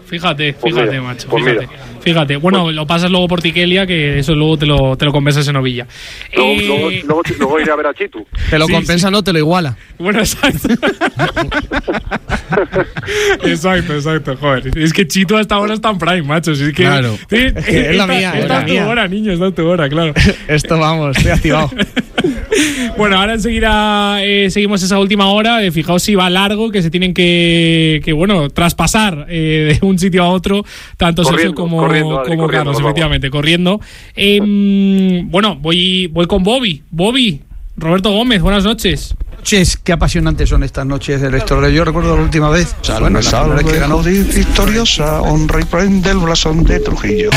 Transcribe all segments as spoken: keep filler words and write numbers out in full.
Fíjate, Pues fíjate, mira, macho, pues fíjate. mira. Fíjate. Bueno, Pues, lo pasas luego por Tiquelia, que eso luego te lo, te lo conversas en Ovilla. luego, Eh, luego, luego, luego iré a ver a Chitu. Te lo Sí, compensa, sí. no te lo iguala. Bueno, exacto. exacto, exacto, joder. Es que Chito hasta ahora está en Prime, macho. Si es que, Claro. Sí, Es que es la esta- mía, es Esta la es tu mía. hora, niño, esta es tu hora, claro. Esto vamos, estoy activado. Bueno, ahora enseguida eh, seguimos esa última hora. Eh, fijaos si va largo, que se tienen que, que bueno, traspasar eh, de un sitio a otro, tanto Corriendo, Sergio como, corriendo, Adri, como corriendo, Carlos, nos vamos. efectivamente, corriendo. Eh, bueno, voy, voy con Bobby. Bobby, Roberto Gómez, buenas noches. Noches, qué apasionantes son estas noches del Estoril. Yo recuerdo la última vez, o sea, bueno, la Salve, primera vez que ganó. victoriosa, honra y prende el blasón de Trujillo.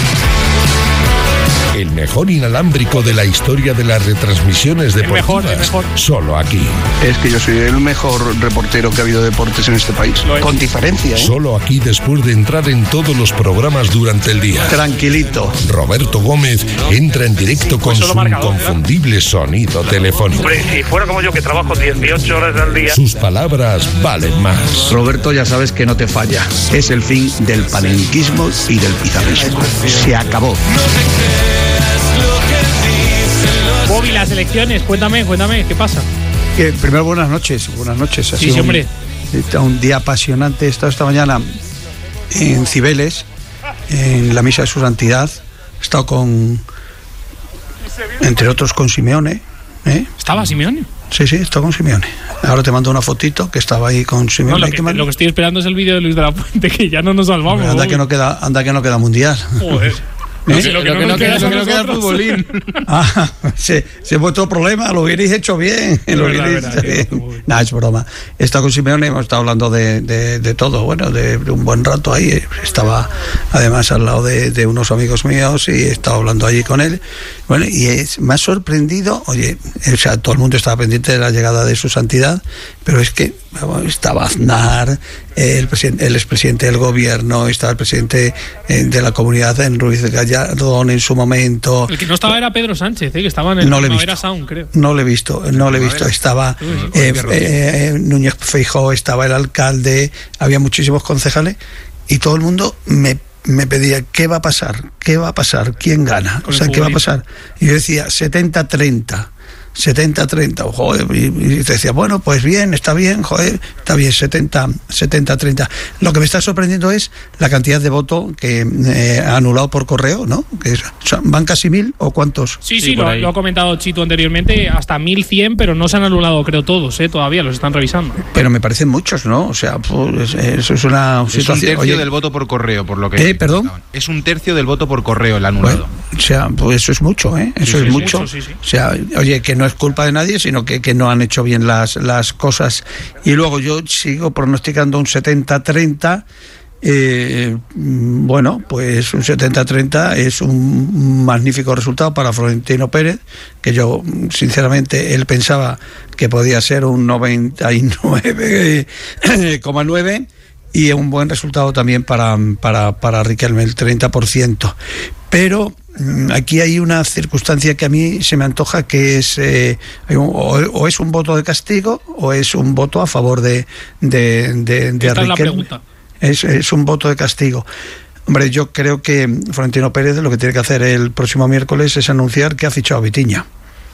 El mejor inalámbrico de la historia de las retransmisiones deportivas. mejor, el mejor. Solo aquí. Es que yo soy el mejor reportero que ha habido de deportes en este país. Lo es. Con diferencia, ¿eh? Solo aquí después de entrar en todos los programas durante el día. Tranquilito. Roberto Gómez entra en directo con solo su marcador, inconfundible sonido telefónico. Hombre, si fuera como yo, que trabajo dieciocho horas al día. Sus palabras valen más. Roberto, ya sabes que no te falla. Es el fin del panenquismo y del pizarrismo. Se acabó. Bobby, las elecciones, cuéntame, cuéntame, ¿qué pasa? Eh, primero, buenas noches. Buenas noches. Ha Sí, sido sí, un- hombre. está un día apasionante. He estado esta mañana en Cibeles, en la misa de su santidad. He estado con, entre otros, con Simeone. ¿eh? ¿Estaba Simeone? Sí, sí, he estado con Simeone. Ahora te mando una fotito que estaba ahí con No, Simeone. lo, Hay que, que mandar- lo que estoy esperando es el vídeo de Luis de la Fuente, que ya no nos salvamos. anda Bobby. que no queda, anda que no queda mundial. Joder. ¿Eh? Si Lo que no nos queda, queda lo que no a queda es nosotros. futbolín. Ah, se, se fue otro problema, lo hubierais hecho bien. Es Lo verdad, hubierais verdad, hecho sí, bien. muy bien. Nah, es broma. He estado con Simeone, hemos estado hablando de, de, de todo, bueno, de, de un buen rato ahí. Estaba además al lado de, de unos amigos míos y he estado hablando allí con él. Bueno, y es, me ha sorprendido, oye, o sea, todo el mundo estaba pendiente de la llegada de su santidad, pero es que vamos, estaba Aznar, el, presidente, el expresidente del gobierno, estaba el presidente eh, de la comunidad en Ruiz Gallardón en su momento. El que no estaba era Pedro Sánchez, ¿eh? Que estaba en el No le he Primavera visto. Sound, creo. No lo he visto, no lo he visto. Estaba eh, eh, Núñez Feijóo, estaba el alcalde, había muchísimos concejales y todo el mundo me, me pedía, ¿qué va a pasar? ¿Qué va a pasar? ¿Quién gana? Con O sea, el ¿qué va a futbolista. pasar? Y yo decía, setenta treinta. setenta treinta, joder, y, y te decía, bueno, pues bien, está bien, joder, está bien, setenta treinta. Lo que me está sorprendiendo es la cantidad de voto que eh, ha anulado por correo, ¿no? Que es- son- ¿Van casi mil o cuántos? Sí, Sí, sí, por lo, ahí. lo ha comentado Chito anteriormente, hasta mil cien, pero no se han anulado, creo, todos, ¿eh? Todavía los están revisando. Pero me parecen muchos, ¿no? O sea, pues, eso es una Es un situación. tercio Oye, del voto por correo, por lo que... Eh, ¿perdón? Es un tercio del voto por correo el anulado. bueno, o sea, pues eso es mucho, ¿eh? Eso Sí, es sí, mucho. mucho, sí, sí. O sea, oye, que no es culpa de nadie, sino que, que no han hecho bien las, las cosas. Y luego yo sigo pronosticando un setenta treinta. Eh, mm, bueno, pues un setenta treinta es un magnífico resultado para Florentino Pérez, que yo, mm, sinceramente, él pensaba que podía ser un noventa y nueve coma nueve y un buen resultado también para, para, para Riquelme, el treinta por ciento. Pero mm, aquí hay una circunstancia que a mí se me antoja que es eh, hay un- o, o es un voto de castigo o es un voto a favor de, de, de, de Esta es la Riquelme. pregunta. Es, es un voto de castigo. Hombre, yo creo que Florentino Pérez lo que tiene que hacer el próximo miércoles es anunciar que ha fichado a Vitinha.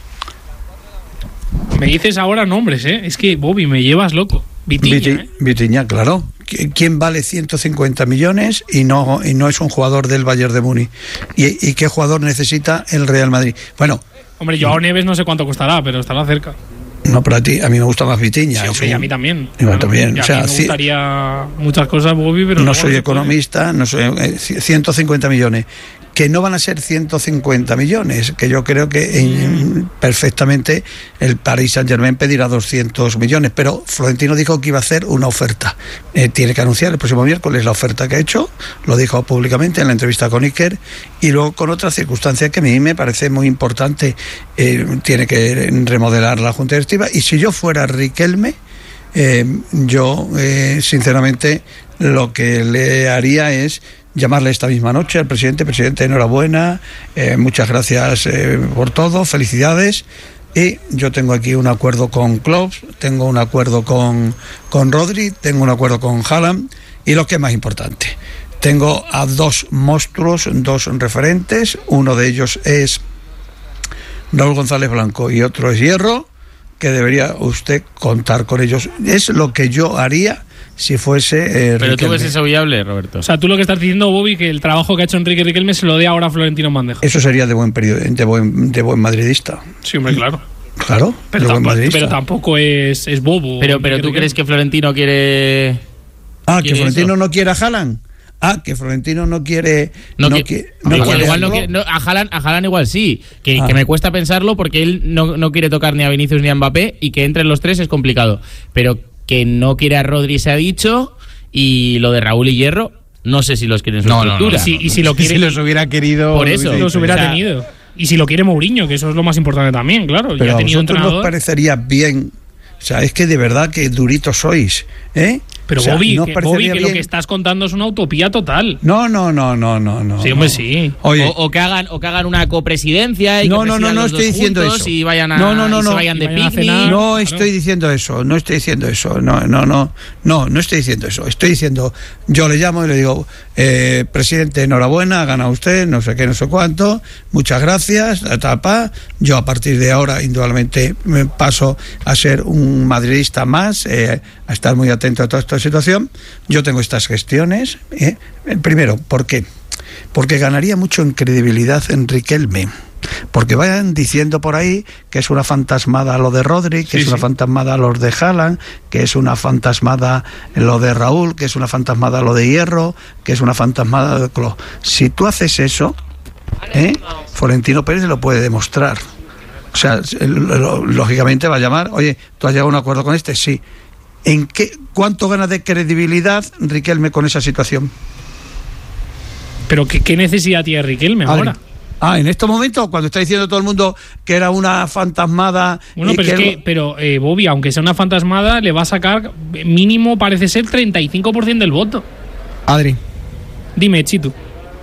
Me dices ahora nombres, ¿eh? Es que, Bobby, me llevas loco. Vitinha, Viti- ¿eh? Vitinha, claro. ¿Qui- ¿Quién vale ciento cincuenta millones y no, y no es un jugador del Bayern de Múnich? ¿Y, y qué jugador necesita el Real Madrid? Bueno, Hombre, Joao Neves no sé cuánto costará, pero estará cerca. no, para ti, a mí me gusta más Vitinha. Sí, es hombre, y un- a mí también. Y a mí también, Y a o sea, mí me ci- gustaría muchas cosas, Bobby, pero... no no soy se puede. economista, no soy eh, ciento cincuenta millones, que no van a ser ciento cincuenta millones, que yo creo que eh, perfectamente el Paris Saint-Germain pedirá doscientos millones, pero Florentino dijo que iba a hacer una oferta. Eh, tiene que anunciar el próximo miércoles la oferta que ha hecho, lo dijo públicamente en la entrevista con Iker, y luego con otra circunstancia que a mí me parece muy importante, eh, tiene que remodelar la Junta Directiva, y si yo fuera Riquelme, eh, yo eh, sinceramente lo que le haría es llamarle esta misma noche al presidente. Presidente, enhorabuena, eh, muchas gracias eh, por todo, felicidades, Y yo tengo aquí un acuerdo con Klopp, tengo un acuerdo con, con Rodri, tengo un acuerdo con Haaland, y lo que es más importante, tengo a dos monstruos, dos referentes, uno de ellos es Raúl González Blanco y otro es Hierro, que debería usted contar con ellos. Es lo que yo haría si fuese eh, Pero Riquelme. tú ves eso viable, Roberto. O sea, tú lo que estás diciendo, Bobby, que el trabajo que ha hecho Enrique Riquelme se lo dé ahora a Florentino Bandeja. Eso sería de buen period- de buen, de buen madridista. Sí, hombre, claro. Claro, Pero, de buen tampoco, madridista. pero tampoco es, es bobo. Pero, pero Enrique ¿tú Riquelme. crees que Florentino quiere...? Ah, que ¿quiere Florentino eso? no quiere a Haaland. Ah, que Florentino no quiere... No, no que- qui- no igual, quiere igual no a quiere- no, a Haaland, a Haaland igual sí, que, Ah. que me cuesta pensarlo porque él no, no quiere tocar ni a Vinicius ni a Mbappé y que entren los tres es complicado. Pero que no quiere a Rodri se ha dicho, y lo de Raúl y Hierro, no sé si los quiere en su No, no, no. estructura. Y si, y si lo quiere, Si los hubiera querido... Por eso. los hubiera o sea, tenido. Y si lo quiere Mourinho, que eso es lo más importante también, claro. Pero ya ha a tenido vosotros nos entrenador. parecería bien... O sea, es que de verdad que duritos sois, ¿eh? Pero O sea, Bobby, ¿no os que, parecería Bobby, que lo bien? que estás contando es una utopía total. No, no, no, no, no, no. Sí, hombre, no. sí. Oye, O, o que hagan, o que hagan una copresidencia y no, que no, no, presidan no los estoy dos diciendo juntos eso. y vayan a, No, no, no, y se no. vayan de Y vayan a picnic. cenar. no claro. estoy diciendo eso, no estoy diciendo eso, no, no, no, no, no estoy diciendo eso. Estoy diciendo, yo le llamo y le digo, eh, presidente, enhorabuena, ha ganado usted, no sé qué, no sé cuánto, muchas gracias, ta, ta, pa. Yo a partir de ahora, indudablemente, me paso a ser un madridista más, eh, a estar muy atento a toda esta situación. Yo tengo estas gestiones. ¿eh? Primero, ¿por qué? Porque ganaría mucho en credibilidad en Riquelme. Porque vayan diciendo por ahí que es una fantasmada lo de Rodri, que Sí, es una sí. fantasmada lo de Haaland, que es una fantasmada lo de Raúl, que es una fantasmada lo de Hierro, que es una fantasmada de Klopp. Si tú haces eso, ¿eh? Florentino Pérez lo puede demostrar. O sea, lógicamente va a llamar, oye, ¿tú has llegado a un acuerdo con este? Sí. ¿En qué, cuánto gana de credibilidad Riquelme con esa situación? Pero ¿qué, qué necesidad tiene Riquelme Adri. ahora? Ah, en estos momentos, cuando está diciendo todo el mundo que era una fantasmada. Bueno, y pero que es que, pero eh, Bobby, aunque sea una fantasmada, le va a sacar mínimo, parece ser, treinta y cinco por ciento del voto. Adri. Dime, Chitu.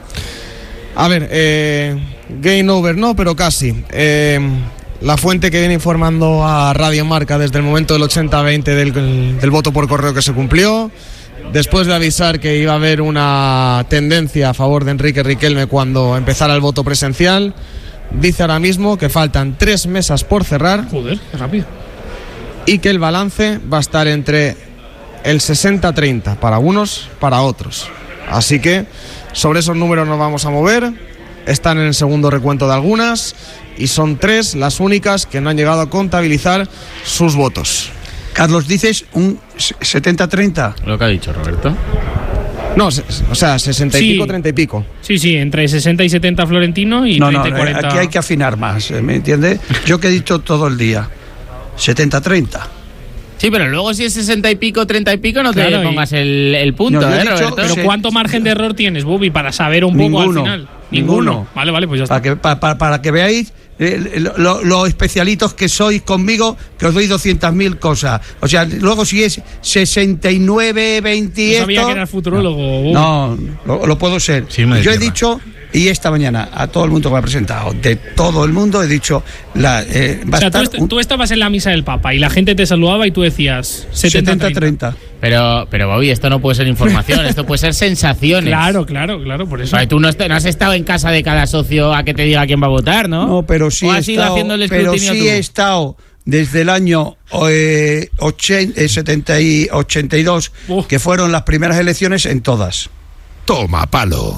A ver, eh, game over no, pero casi. Eh, la fuente que viene informando a Radio Marca desde el momento del ochenta veinte del, del voto por correo que se cumplió, después de avisar que iba a haber una tendencia a favor de Enrique Riquelme cuando empezara el voto presencial, dice ahora mismo que faltan tres mesas por cerrar. Joder, qué rápido. Y que el balance va a estar entre el sesenta treinta para unos, para otros. Así que sobre esos números nos vamos a mover. Están en el segundo recuento de algunas y son tres las únicas que no han llegado a contabilizar sus votos. Carlos, dices un setenta treinta. Lo que ha dicho Roberto. No, se- o sea, sesenta y Sí. pico, treinta y pico. Sí, sí, entre sesenta y setenta Florentino y No, no, treinta y cuarenta. aquí hay que afinar más, ¿me entiendes? Yo que he dicho todo el día, setenta treinta. Sí, pero luego si es sesenta y pico, treinta y pico, no te Claro, y- pongas el, el punto, No, yo he ¿eh, dicho- Roberto? Pero Sí. ¿cuánto margen de error tienes, Bobby, para saber un poco Ninguno. al final? Ninguno. Vale, vale, pues ya está. Para que, para, para- para que veáis eh, lo, lo- lo especialitos que sois conmigo, que os doy doscientas mil cosas. O sea, luego si es sesenta y nueve, veinte No sabía esto, que eras futurólogo, Bobby. no, lo, lo puedo ser. Firme de Yo he tierra. dicho, y esta mañana a todo el mundo que me ha presentado, de todo el mundo he dicho, la, eh, va O sea, a tú, estar est- un tú estabas en la misa del Papa y la gente te saludaba y tú decías setenta setenta treinta. treinta. Pero, pero Bobby, esto no puede ser información, esto puede ser sensaciones. Claro, claro, claro, por eso. Vale, tú no, est- no has estado en casa de cada socio a que te diga quién va a votar, ¿no? No, pero sí ¿O he has ido estado, haciendo el pero escrutinio sí tú? he estado desde el año eh, ochenta, eh, setenta y ochenta y dos, Uf. que fueron las primeras elecciones en todas. Toma palo.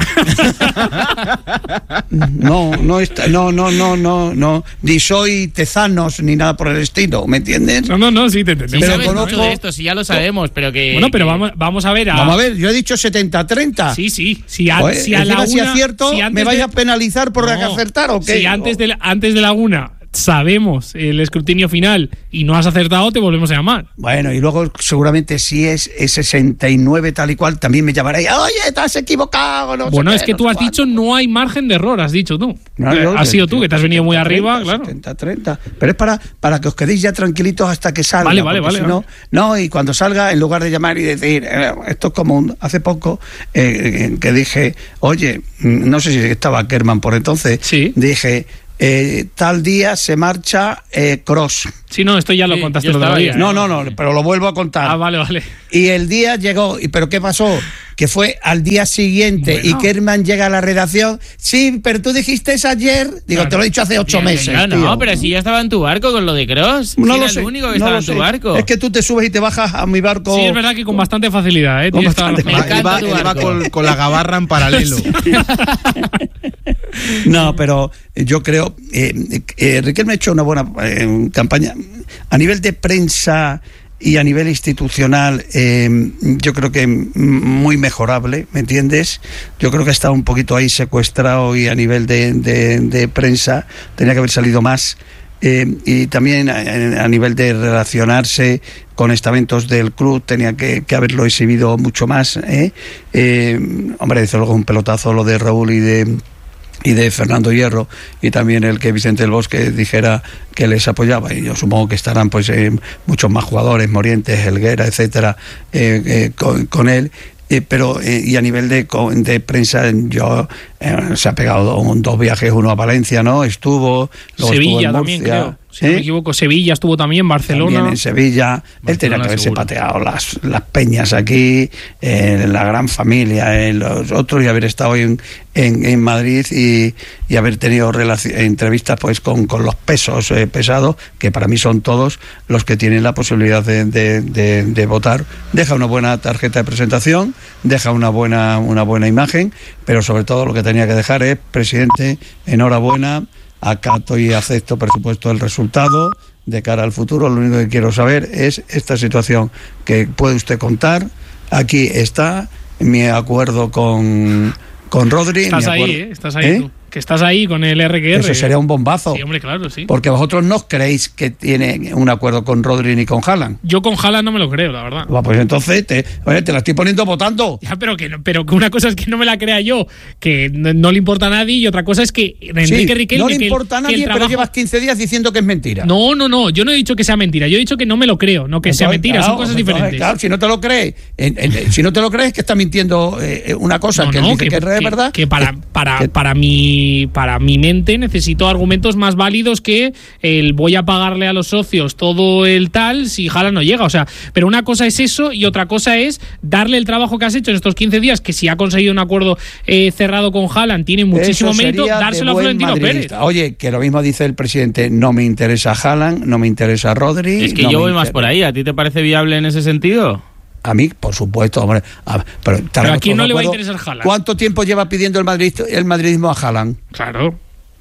No, no está, no, no, no, no, no, ni soy tezanos ni nada por el estilo, ¿me entiendes? No, no, no, sí, te Sí, entendemos. pero sabes conozco- mucho de esto, sí, ya lo sabemos, pero que... Bueno, pero que- vamos, vamos a ver a. Vamos a ver, yo he dicho setenta treinta. Sí, sí. Si, a, Joder, si a la encima, si una. acierto, si antes ¿me vais de- a penalizar por No, acertar o qué? Si antes de, la, antes de la una sabemos el escrutinio final y no has acertado, te volvemos a llamar. Bueno, y luego seguramente si es, es sesenta y nueve tal y cual, también me llamaré, oye, estás equivocado. No sé Bueno, qué, es que no tú sé has cuánto". dicho no hay margen de error, has dicho tú. No, Eh, yo- has sido tú, yo- que te has venido muy setenta, arriba, treinta, claro. setenta, treinta. Pero es para, para que os quedéis ya tranquilitos hasta que salga. Vale, vale, porque vale, si no, no, y cuando salga, en lugar de llamar y decir, eh, esto es como un- hace poco eh, que dije, oye, mm, no sé si estaba Kerman por entonces, Sí. dije, eh, tal día se marcha eh, Kroos. Sí, no, esto ya lo Sí, contaste yo el otro estaba día. ahí. No, no, no, pero lo vuelvo a contar. Ah, vale, vale. Y el día llegó, y pero ¿qué pasó? Que fue al día siguiente Bueno. y Kerman llega a la redacción. Sí, pero tú dijiste eso ayer. Digo, Claro. te lo he dicho hace ocho Yo- meses. yo no, tío. pero si yo estaba en tu barco con lo de Kroos. No Si lo era sé. el único que no estaba lo en tu sé. barco. Es que tú te subes y te bajas a mi barco. Sí, es verdad que con bastante facilidad, ¿eh? Tienes toda la Me razón. encanta Iba, tu iba barco. con, con la gabarra en paralelo. No, pero yo creo eh, eh, Riquelme ha hecho una buena eh, campaña a nivel de prensa y a nivel institucional. Eh, yo creo que muy mejorable, ¿me entiendes? Yo creo que está un poquito ahí secuestrado y a nivel de, de, de prensa tenía que haber salido más. Eh, y también a, a nivel de relacionarse con estamentos del club tenía que, que haberlo exhibido mucho más, ¿eh? Eh, hombre, desde luego un pelotazo lo de Raúl y de y de Fernando Hierro, y también el que Vicente del Bosque dijera que les apoyaba, y yo supongo que estarán pues eh, muchos más jugadores, Morientes, Helguera, etcétera, eh, eh, con, con él. Eh, pero eh, y a nivel de, de prensa, yo eh, se ha pegado un, dos viajes, uno a Valencia, ¿no? Estuvo, luego Sevilla estuvo en también, Murcia, creo. Si no ¿eh? me equivoco, Sevilla estuvo también, Barcelona. También en Sevilla. Él Barcelona tenía que haberse seguro. pateado las, las peñas aquí, eh, la gran familia, eh, los otros, y haber estado en, en, en Madrid y, y haber tenido relaci- entrevistas pues con, con los pesos eh, pesados, que para mí son todos los que tienen la posibilidad de, de, de, de votar. Deja una buena tarjeta de presentación, deja una buena, una buena imagen, pero sobre todo lo que tenía que dejar es: presidente, enhorabuena, acato y acepto, por supuesto, el resultado. De cara al futuro, lo único que quiero saber es esta situación que puede usted contar. Aquí está mi acuerdo con, con Rodri. Estás mi ahí, acuerdo- ¿eh? Estás ahí ¿Eh? tú. Que estás ahí con el R Q R. Eso sería un bombazo. Sí, hombre, claro, sí. Porque vosotros no creéis que tiene un acuerdo con Rodri ni con Haaland. Yo con Haaland no me lo creo, la verdad. Va, pues entonces te, oye, te la estoy poniendo votando. Ya, pero que, no- pero que una cosa es que no me la crea yo, que no, no le importa a nadie, y otra cosa es que Enrique Sí, Riquelme... no le que el- importa a que el nadie, pero trabajo- llevas quince días diciendo que es mentira. No, no, no, yo no he dicho que sea mentira, yo he dicho que no me lo creo, no que sea Entonces, mentira, claro, son cosas entonces, diferentes. Claro, si no te lo crees, en- en- si no te lo crees, que está mintiendo eh, una cosa No, que él no, dice que, es que, verdad. que para, que- para, que- para, mi, para mi mente necesito argumentos más válidos que el voy a pagarle a los socios todo el tal si Haaland no llega. O sea, pero una cosa es eso y otra cosa es darle el trabajo que has hecho en estos quince días, que si ha conseguido un acuerdo eh, cerrado con Haaland tiene muchísimo Eso mérito, sería de dárselo a buen Florentino Pérez. madridista. Oye, que lo mismo dice el presidente: no me interesa Haaland, no me interesa Rodri. Es que no yo me voy más inter- por ahí. ¿A ti te parece viable en ese sentido? A mí, por supuesto, hombre. A- pero, estaremos ¿a quién no todos de le va a acuerdo. interesar Haaland? ¿Cuánto tiempo lleva pidiendo el, Madrid, el madridismo a Haaland? Claro.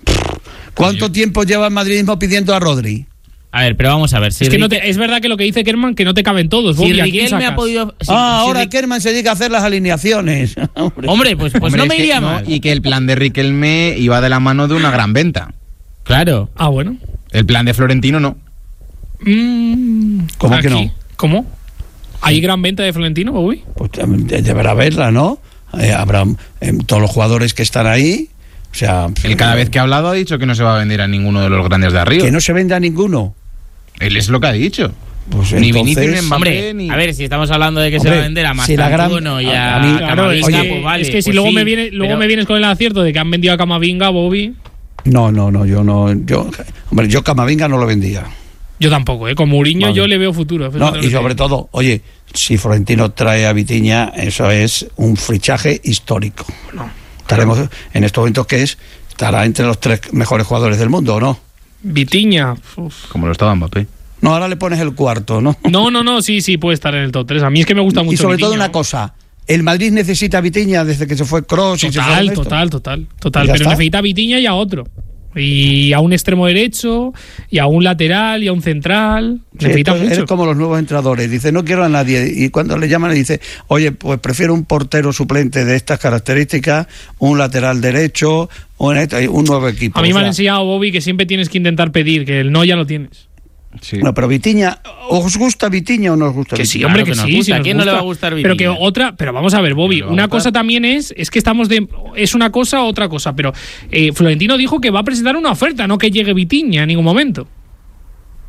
¿Cuánto tiempo lleva el madridismo pidiendo a Rodri? A ver, pero vamos a ver. Si Es que no Rique- te- es verdad que lo que dice Kerman, que no te caben todos. si Bobby, ¿a quién Riquelme ha sacas? podido. si- ah, si ahora Rique- Kerman se dedica a hacer las alineaciones. Hombre. Hombre, pues, pues Hombre, no es me que iría no, mal. Y que el plan de Riquelme iba de la mano de una gran venta. Claro. Ah, bueno. El plan de Florentino no. Mm, ¿Cómo que aquí. no? ¿Cómo? ¿Hay gran venta de Florentino, Bobby? Pues de- deberá haberla, ¿no? Eh, habrá eh, todos los jugadores que están ahí. O sea, Él cada vez que ha hablado ha dicho que no se va a vender a ninguno de los grandes de arriba. que no se venda a ninguno. Él es lo que ha dicho. Pues Ni entonces- Vinicius, ni Mbappé, Hombre, ni... a ver, si estamos hablando de que se Hombre, va a vender a si la gran- Mastantuono y a- a, a mí- Claro, es Camavinga, que, pues vale. es que si pues luego, sí, me, viene, luego pero- me vienes con el acierto de que han vendido a Camavinga, Bobby. No, no, no, yo no. Yo, hombre, yo Camavinga no lo vendía. Yo tampoco, ¿eh? Con Mourinho Vale. yo le veo futuro. No, y sobre todo, oye, si Florentino trae a Vitinha, eso es un fichaje histórico. Estaremos en estos momentos que es, estará entre los tres mejores jugadores del mundo, ¿o no? Vitiña. uf. Como lo estaba Mbappé. No, ahora le pones el cuarto, ¿no? No, no, no, sí, sí, puede estar en el top tres. A mí es que me gusta mucho. Y sobre todo Vitinha. una cosa, el Madrid necesita a Vitinha desde que se fue Kroos y se Total, fueron estos. total, total, total. ¿Y ya Pero está? necesita a Vitiña y a otro. Y a un extremo derecho, y a un lateral, y a un central. Sí, necesita esto- mucho. eres como los nuevos entrenadores, dice no quiero a nadie, y cuando le llaman le dice, oye, pues prefiero un portero suplente de estas características, un lateral derecho, un, un nuevo equipo. A mí O me han sea, enseñado, Bobby, que siempre tienes que intentar pedir, que el no ya lo tienes. Sí. No, pero Vitinha, ¿os gusta Vitinha o no os gusta Que sí, Vitinha? hombre, Claro que, que nos sí. gusta. sí ¿A nos quién no le gusta. va a gustar Pero que Vitinha? otra, pero vamos a ver, Bobby, Le va a una gustar. cosa también es, es que estamos de, es una cosa, otra cosa, pero eh, Florentino dijo que va a presentar una oferta, no que llegue Vitinha en ningún momento.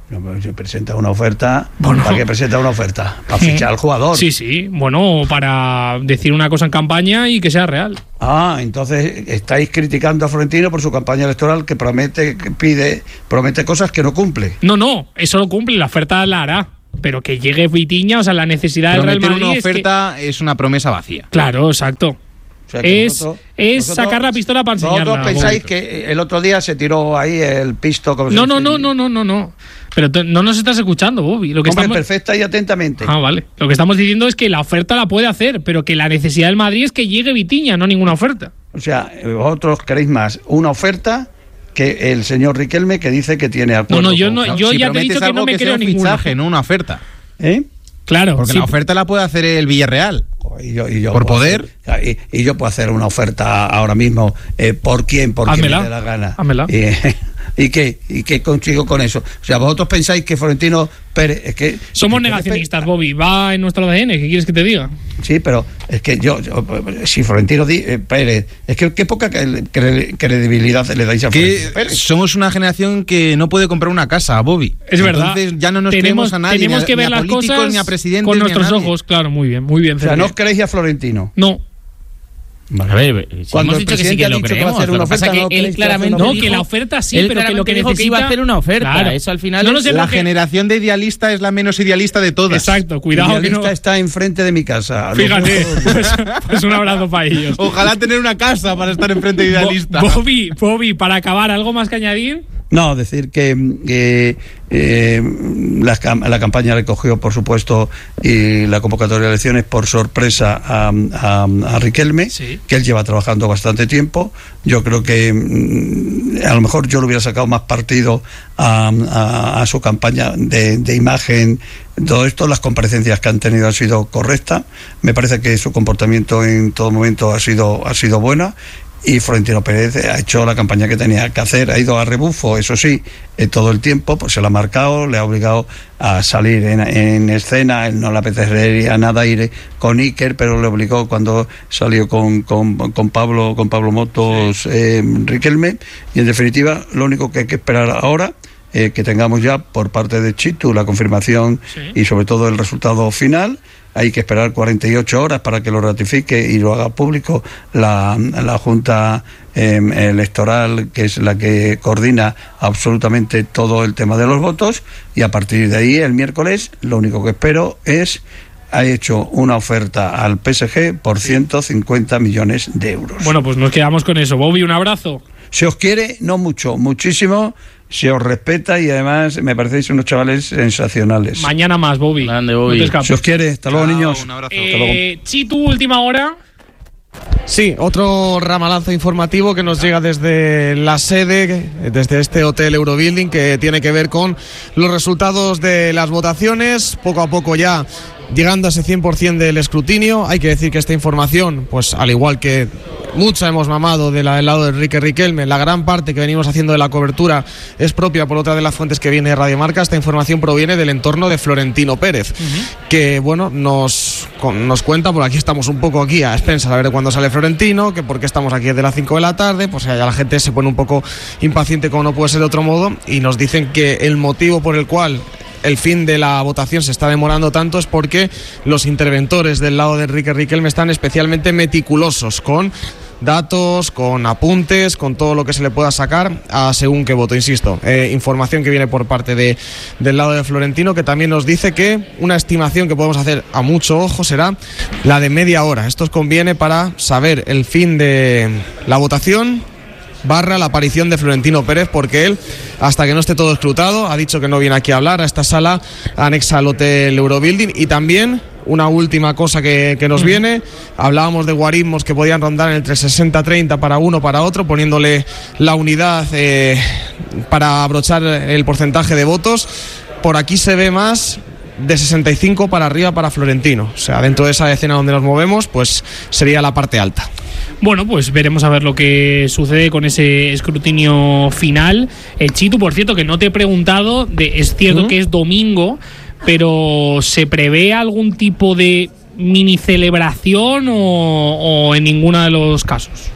Se presenta una oferta. Bueno. ¿Para qué presenta una oferta? Para fichar al jugador. Sí, sí. Bueno, para decir una cosa en campaña y que sea real. Ah, entonces estáis criticando a Florentino por su campaña electoral que promete, que pide, promete cosas que no cumple. No, no, eso lo cumple, la oferta la hará. Pero que llegue Vitinha, o sea, la necesidad del Real Prometer Madrid una es que- oferta es una promesa vacía. Claro, exacto. O sea, que Es, vosotros- es vosotros- sacar la pistola para enseñarla. Vosotros pensáis Bobby. que el otro día se tiró ahí el pisto. Como No, se no, dice. no, no, no, no, no. Pero te- no nos estás escuchando, Bobby. Lo que Hombre, estamos... perfecta y atentamente. Ah, vale. Lo que estamos diciendo es que la oferta la puede hacer, pero que la necesidad del Madrid es que llegue Vitinha, no ninguna oferta. O sea, vosotros queréis más una oferta que el señor Riquelme, que dice que tiene acuerdo. No, no, yo con- no- yo si ya te he prometes dicho que algo no me sea creo un ninguna. fichaje, no una oferta. ¿Eh? Claro. Porque sí. la oferta la puede hacer el Villarreal. Y yo, y yo ¿Por puedo poder? hacer- y, y yo puedo hacer una oferta ahora mismo. Eh, ¿Por quién? Por quien Házmela. me dé la gana. Házmela. Y, ¿Y qué? ¿Y qué consigo con eso? O sea, vosotros pensáis que Florentino Pérez... Es que, Somos es que- negacionistas, Bobby. Va en nuestro A D N. ¿Qué quieres que te diga? Sí, pero es que yo, yo- si Florentino di- eh, Pérez, es que qué poca cre- cre- credibilidad le dais a Que Florentino Pérez. somos una generación que no puede comprar una casa, Bobby. Es verdad. Entonces ya no nos tenemos, creemos a nadie, tenemos ni a, que ver ni a las políticos, cosas ni a presidentes, con ni a nuestros nadie. ojos. Claro, muy bien, muy bien. O sea, Ferrer. no os creéis a Florentino. No. A ver, si Cuando hemos el dicho que sí presidente que ha lo dicho que va a creemos. hacer Lo una que pasa oferta, es ¿no que él creéis que va a hacer claramente una No, dijo- que la oferta sí, él pero que lo claramente que dijo necesita... que iba a hacer una oferta. Claro. Eso al final No es- lo sé La porque- generación de idealista es la menos idealista de todas. Exacto, cuidado El que no... idealista está enfrente de mi casa. Fíjate, pues, pues un abrazo para ellos. Ojalá tener una casa para estar enfrente de idealista. Bo- Bobby, Bobby, para acabar, ¿algo más que añadir? No, decir que eh, eh, la, cam- la campaña le cogió, por supuesto, y la convocatoria de elecciones por sorpresa a, a, a Riquelme, Sí. que él lleva trabajando bastante tiempo. Yo creo que mm, a lo mejor yo le hubiera sacado más partido a, a- a su campaña de, de imagen. Todo esto, las comparecencias que han tenido han sido correctas. Me parece que su comportamiento en todo momento ha sido, ha sido buena. Y Florentino Pérez ha hecho la campaña que tenía que hacer, ha ido a rebufo, eso sí, eh, todo el tiempo, pues se la ha marcado, le ha obligado a salir en, en escena, él no le apetecería nada ir con Iker, pero le obligó cuando salió con, con, con Pablo con Pablo Motos, eh, Riquelme, y en definitiva, lo único que hay que esperar ahora, eh, que tengamos ya por parte de Chitu la confirmación Sí. y sobre todo el resultado final. Hay que esperar cuarenta y ocho horas para que lo ratifique y lo haga público la, la Junta eh, Electoral, que es la que coordina absolutamente todo el tema de los votos, y a partir de ahí, el miércoles, lo único que espero es, ha hecho una oferta al P S G por ciento cincuenta millones de euros. Bueno, pues nos quedamos con eso. Bobby, un abrazo. Se os quiere, no mucho, muchísimo, se os respeta y además me parecéis unos chavales sensacionales. Mañana más, Bobby. Grande, Bobby. No te escapes. Se os quiere, hasta luego, Chao, niños. un abrazo. Hasta luego. Eh, Chitu, última hora. Sí, otro ramalazo informativo que nos llega desde la sede, desde este hotel Eurobuilding, que tiene que ver con los resultados de las votaciones. Poco a poco ya llegando a ese cien por ciento del escrutinio. Hay que decir que esta información, pues al igual que mucha hemos mamado de la, del lado de Enrique Riquelme, la gran parte que venimos haciendo de la cobertura es propia por otra de las fuentes que viene de Radio Marca. Esta información proviene del entorno de Florentino Pérez, uh-huh. que bueno, nos, con, nos cuenta, por aquí estamos un poco aquí a expensas a ver cuándo sale Florentino, que porque estamos aquí desde las cinco de la tarde, pues ya la gente se pone un poco impaciente como no puede ser de otro modo, y nos dicen que el motivo por el cual el fin de la votación se está demorando tanto es porque los interventores del lado de Enrique Riquelme están especialmente meticulosos con datos, con apuntes, con todo lo que se le pueda sacar a según qué voto, insisto. Eh, información que viene por parte de, del lado de Florentino, que también nos dice que una estimación que podemos hacer a mucho ojo será la de media hora. Esto os conviene para saber el fin de la votación barra la aparición de Florentino Pérez, porque él, hasta que no esté todo escrutado, ha dicho que no viene aquí a hablar a esta sala anexa al hotel Eurobuilding. Y también una última cosa que, que nos viene, hablábamos de guarismos que podían rondar entre sesenta treinta para uno para otro, poniéndole la unidad eh, para abrochar el porcentaje de votos. Por aquí se ve más de sesenta y cinco para arriba para Florentino, o sea, dentro de esa escena donde nos movemos, pues sería la parte alta. Bueno, pues veremos a ver lo que sucede con ese escrutinio final. El Chitu, por cierto, que no te he preguntado, de, es cierto ¿Mm? que es domingo, pero ¿se prevé algún tipo de mini celebración o, o en ninguno de los casos?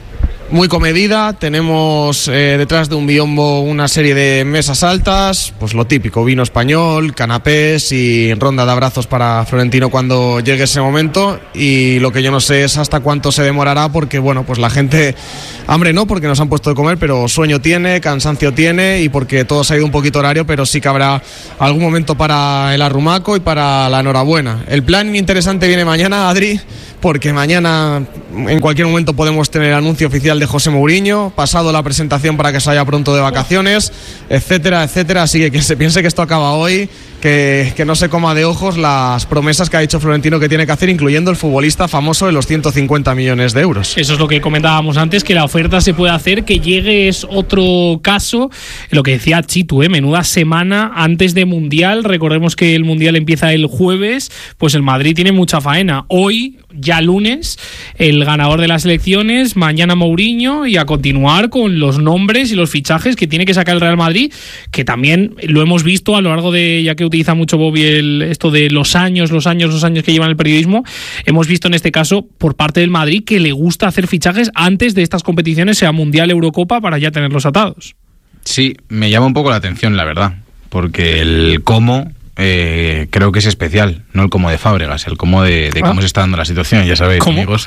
muy comedida. Tenemos eh, detrás de un biombo una serie de mesas altas, pues lo típico, vino español, canapés y ronda de abrazos para Florentino cuando llegue ese momento. Y lo que yo no sé es hasta cuánto se demorará, porque bueno, pues la gente, hambre no, porque nos han puesto de comer, pero sueño tiene, cansancio tiene, y porque todo se ha ido un poquito horario, pero sí que habrá algún momento para el arrumaco y para la enhorabuena. El plan interesante viene mañana, Adri, porque mañana en cualquier momento podemos tener anuncio oficial de José Mourinho, pasado la presentación para que se vaya pronto de vacaciones, etcétera, etcétera. Así que quien se piense que esto acaba hoy, que, que no se coma de ojos las promesas que ha dicho Florentino que tiene que hacer, incluyendo el futbolista famoso de los ciento cincuenta millones de euros. Eso es lo que comentábamos antes, que la oferta se puede hacer, que llegue es otro caso. Lo que decía Chitu, ¿eh? Menuda semana antes de Mundial. Recordemos que el Mundial empieza el jueves, pues el Madrid tiene mucha faena. Hoy, ya lunes, el ganador de las elecciones, mañana Mourinho, y a continuar con los nombres y los fichajes que tiene que sacar el Real Madrid, que también lo hemos visto a lo largo de, ya que utiliza mucho Bobby el, esto de los años, los años, los años que llevan el periodismo, hemos visto en este caso por parte del Madrid que le gusta hacer fichajes antes de estas competiciones, sea Mundial, Eurocopa, para ya tenerlos atados. Sí, me llama un poco la atención, la verdad, porque el cómo eh, creo que es especial, no el cómo de Fábregas, el cómo de, de cómo ah. se está dando la situación, ya sabéis, ¿cómo? Amigos.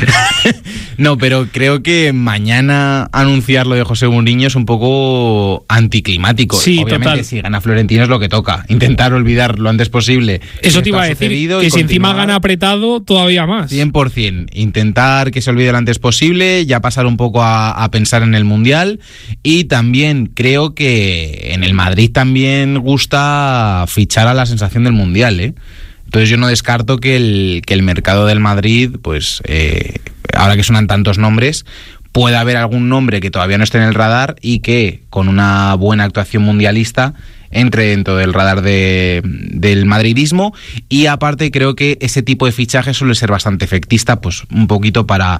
No, pero creo que mañana anunciar lo de José Mourinho es un poco anticlimático. Sí, obviamente, total. Si gana Florentino es lo que toca, intentar olvidar lo antes posible. Eso te iba a decir, que si encima gana apretado, todavía más. cien por ciento, intentar que se olvide lo antes posible, ya pasar un poco a, a pensar en el Mundial. Y también creo que en el Madrid también gusta fichar a la sensación del Mundial, ¿eh? Entonces yo no descarto que el, que el mercado del Madrid, pues eh, ahora que suenan tantos nombres, pueda haber algún nombre que todavía no esté en el radar y que con una buena actuación mundialista entre dentro del radar de, del madridismo. Y aparte creo que ese tipo de fichaje suele ser bastante efectista, pues un poquito para,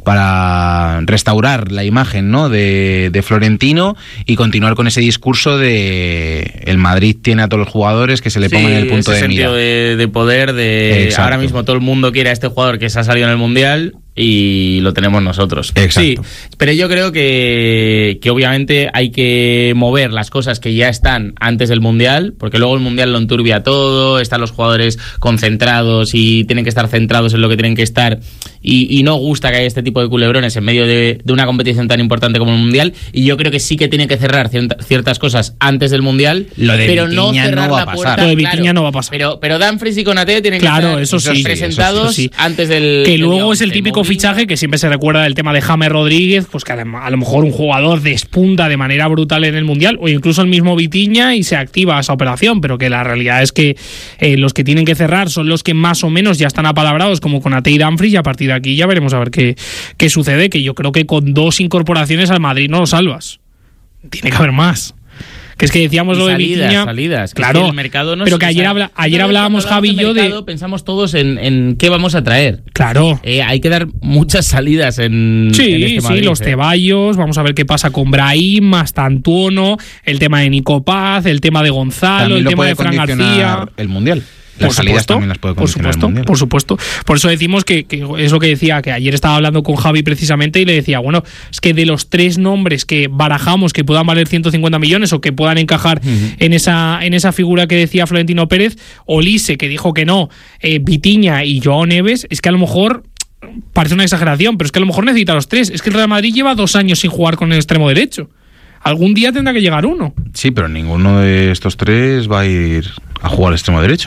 para restaurar la imagen, ¿no?, de, de Florentino y continuar con ese discurso de el Madrid tiene a todos los jugadores, que se le sí, pongan en el punto de mira. De, de poder, de Exacto. Ahora mismo todo el mundo quiere a este jugador que se ha salido en el Mundial y lo tenemos nosotros. Exacto. Sí, pero yo creo que, que obviamente hay que mover las cosas que ya están antes del Mundial, porque luego el Mundial lo enturbia todo, están los jugadores concentrados y tienen que estar centrados en lo que tienen que estar, y, y no gusta que haya este tipo de culebrones en medio de, de una competición tan importante como el Mundial. Y yo creo que sí que tiene que cerrar cierta, ciertas cosas antes del Mundial, lo de pero no cerrar no va la a pasar. puerta. Lo de Vitinha claro, no va a pasar. Pero, pero Dumfries y Konaté tienen claro, que estar eso sí, presentados eso sí, eso sí. antes del... Que del luego día es el once. típico Mourinho. fichaje que siempre se recuerda del tema de James Rodríguez, pues que a lo mejor un jugador despunta de manera brutal en el Mundial, o incluso el mismo Vitinha, y se activa esa operación, pero que la realidad es que eh, los que tienen que cerrar son los que más o menos ya están apalabrados, como Konaté y Dumfries, y a partir de aquí ya veremos a ver qué, qué sucede, que yo creo que con dos incorporaciones al Madrid no lo salvas. Tiene que haber más. Que es que decíamos y lo de salidas, Vitinha, salidas, que claro, es que el mercado no pero se que ayer, habla, ayer hablábamos Javi y yo de... Pensamos todos en, en qué vamos a traer. Claro. Eh, hay que dar muchas salidas en, sí, en este Madrid, sí, los eh. Ceballos, vamos a ver qué pasa con Brahim, Mastantuono, el tema de Nico Paz, el tema de Gonzalo, también el tema de Fran García. El Mundial. Por Las salidas supuesto, también las puede por condicionar supuesto, el Mundial. por supuesto. Por eso decimos que, que es lo que decía, que ayer estaba hablando con Javi precisamente y le decía, bueno, es que de los tres nombres que barajamos que puedan valer ciento cincuenta millones o que puedan encajar uh-huh. en esa en esa figura que decía Florentino Pérez, Olise, que dijo que no, eh, Vitinha y Joao Neves, es que a lo mejor parece una exageración, pero es que a lo mejor necesita los tres. Es que el Real Madrid lleva dos años sin jugar con el extremo derecho. Algún día tendrá que llegar uno. Sí, pero ninguno de estos tres va a ir a jugar al extremo derecho.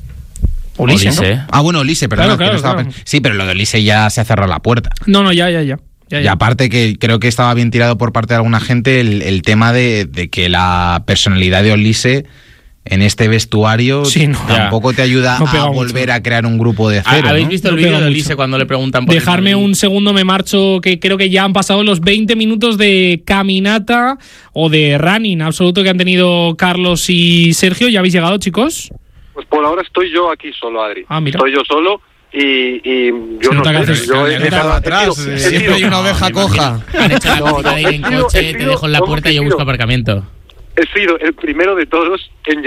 Olise, Olise. ¿no? Ah, bueno, Olise, perdón. Claro, claro, que no estaba claro. Sí, pero lo de Olise ya se ha cerrado la puerta. No, no, ya, ya, ya. ya, ya. Y aparte que creo que estaba bien tirado por parte de alguna gente el, el tema de, de que la personalidad de Olise en este vestuario sí, no, tampoco te ayuda no a volver mucho. a crear un grupo de cero. ¿Habéis ¿no? visto no el vídeo de mucho. Olise cuando le preguntan por Dejarme un segundo, me marcho, que creo que ya han pasado los veinte minutos de caminata o de running absoluto que han tenido Carlos y Sergio. ¿Ya habéis llegado, chicos? Pues por ahora estoy yo aquí solo, Adri. Ah, mira. Estoy yo solo y, y yo Se no nota que sé. haces Yo he escalera dejado atrás, he sido- eh, he siempre sido- hay una oveja coja. Han hecho la No, práctica no, de ir he en sido- coche, he te sido- dejo en la ¿cómo puerta que y yo he busco sido? aparcamiento. He sido el primero de todos en llegar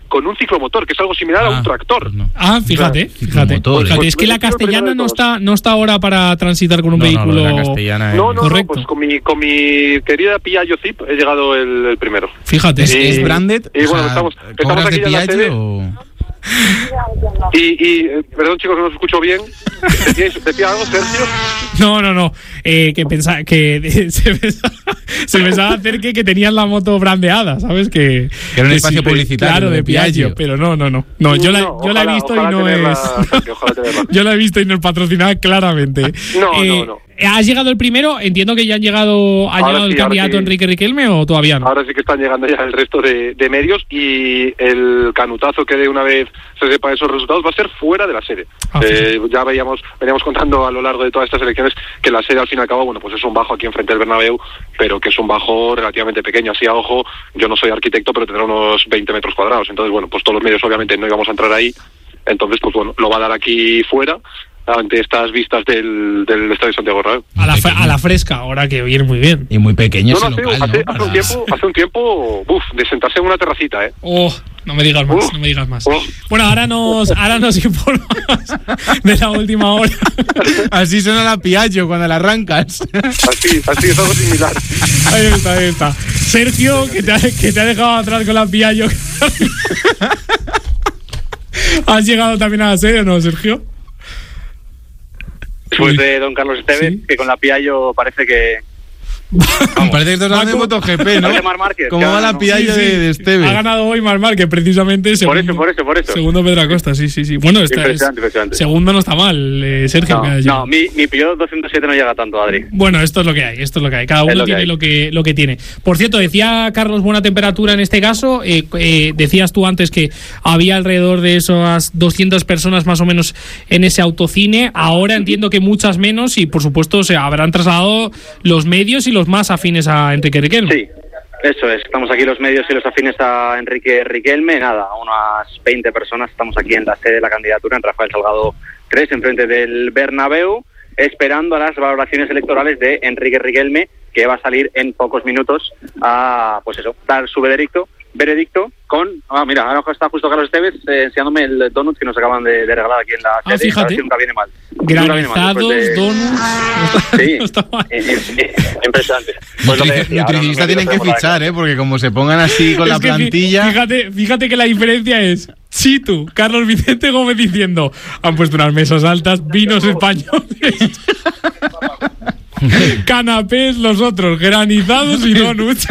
con un ciclomotor, que es algo similar Ah, a un tractor. pues no. Ah, fíjate, Claro. fíjate. Ciclomotor, Fíjate, eh. es que la Pues, castellana primero de no todos. está, no está ahora para transitar con un No, no, vehículo. lo de la castellana, eh. No, no, no, Correcto. pues con mi, con mi querida Piaggio Zip he llegado el, el primero. Fíjate. ¿Es, Sí. es branded? Y O bueno, sea, estamos- ¿cobras estamos de aquí ya en la Piaggio sede. o...? Y, y eh, perdón chicos, no os escucho bien. ¿Decíais- ¿Decía algo, Sergio? No, no, no. Eh, que pensaba que se pensaba, se pensaba hacer que, que tenían la moto brandeada, ¿sabes? Que, Que era un que espacio publicitario Claro, de de Piaggio, Piaggio. pero no, no, no. No, yo la, No, yo la he ojalá- visto y ojalá no tenerla, es. Sergio, ojalá tenerla. Yo la he visto y no es patrocinada claramente. No, Eh, no, no. ¿Has llegado el primero? Entiendo que ya han llegado, ha Ahora llegado el sí, ahora candidato sí. Enrique Riquelme o todavía no. Ahora sí que están llegando ya el resto de, de medios y el canutazo que de una vez se sepa esos resultados va a ser fuera de la sede. Ah, Eh, ya veíamos, veníamos contando a lo largo de todas estas elecciones que la sede al fin y al cabo, bueno, pues es un bajo aquí enfrente del Bernabéu, pero que es un bajo relativamente pequeño. Así a ojo, yo no soy arquitecto, pero tendrá unos veinte metros cuadrados. Entonces, bueno, pues todos los medios obviamente no íbamos a entrar ahí. Entonces, pues bueno, lo va a dar aquí fuera ante estas vistas del, del Estadio Santiago Bernabéu. A la, fe- a la fresca, ahora que viene muy bien. Y muy pequeño No, no, ese hace, local, hace, ¿no? hace un Para- tiempo, hace un tiempo, buf, de sentarse en una terracita, ¿eh? Oh, no me digas más, Oh. no me digas más. Oh. Bueno, ahora nos, ahora nos informas de la última hora. Así suena la Piaggio cuando la arrancas. Así, así es algo similar. Ahí está, ahí está. Sergio, que te ha, que te ha dejado atrás con la Piaggio. ¿Has llegado también a la sede o no, Sergio? Después de don Carlos Esteves, Sí. que con la Piaggio parece que... Parece que estás hablando de Marco- MotoGP, ¿no? Parece Marc Márquez, ¿Cómo que va ahora la no. Piaggio Sí, sí. de, de Esteves? Ha ganado hoy Marc Márquez, precisamente. Por Segundo, eso, por eso, por eso. Segundo Pedro Acosta, sí, sí, sí. Bueno, esta es, Impresionante, impresionante. segundo no está mal, eh, Sergio. No, que ha no, llegado. mi, mi Peugeot doscientos siete no llega tanto, Adri. Bueno, esto es lo que hay, esto es lo que hay. Cada Es uno lo que tiene hay. lo que lo que tiene. Por cierto, decía Carlos buena temperatura en este caso. Eh, eh, decías tú antes que había alrededor de esas doscientas personas más o menos en ese autocine. Ahora entiendo que muchas menos y por supuesto se habrán trasladado los medios y los más afines a Enrique Riquelme. Sí, eso es. Estamos aquí los medios y los afines a Enrique Riquelme. Nada, unas veinte personas. Estamos aquí en la sede de la candidatura, en Rafael Salgado tres, enfrente del Bernabéu, esperando a las valoraciones electorales de Enrique Riquelme, que va a salir en pocos minutos a, pues eso, dar su veredicto, veredicto con... Ah, mira, ahora está justo Carlos Esteves eh, enseñándome el donut que nos acaban de, de regalar aquí en la Ah, sede. fíjate. A ver si nunca viene mal. Nunca viene mal, Granizados, después de- donuts. Sí, No está mal. eh, eh, eh, impresionante. Pues lo que Nutrici- decía, ahora Nutricionista los medios tienen que tenemos la fichar, ¿eh? Porque como se pongan así con la Es que fí- plantilla... Fíjate, fíjate que la diferencia es Chitu, Carlos Vicente Gómez diciendo han puesto unas mesas altas, vinos españoles, canapés, los otros, granizados y donuts.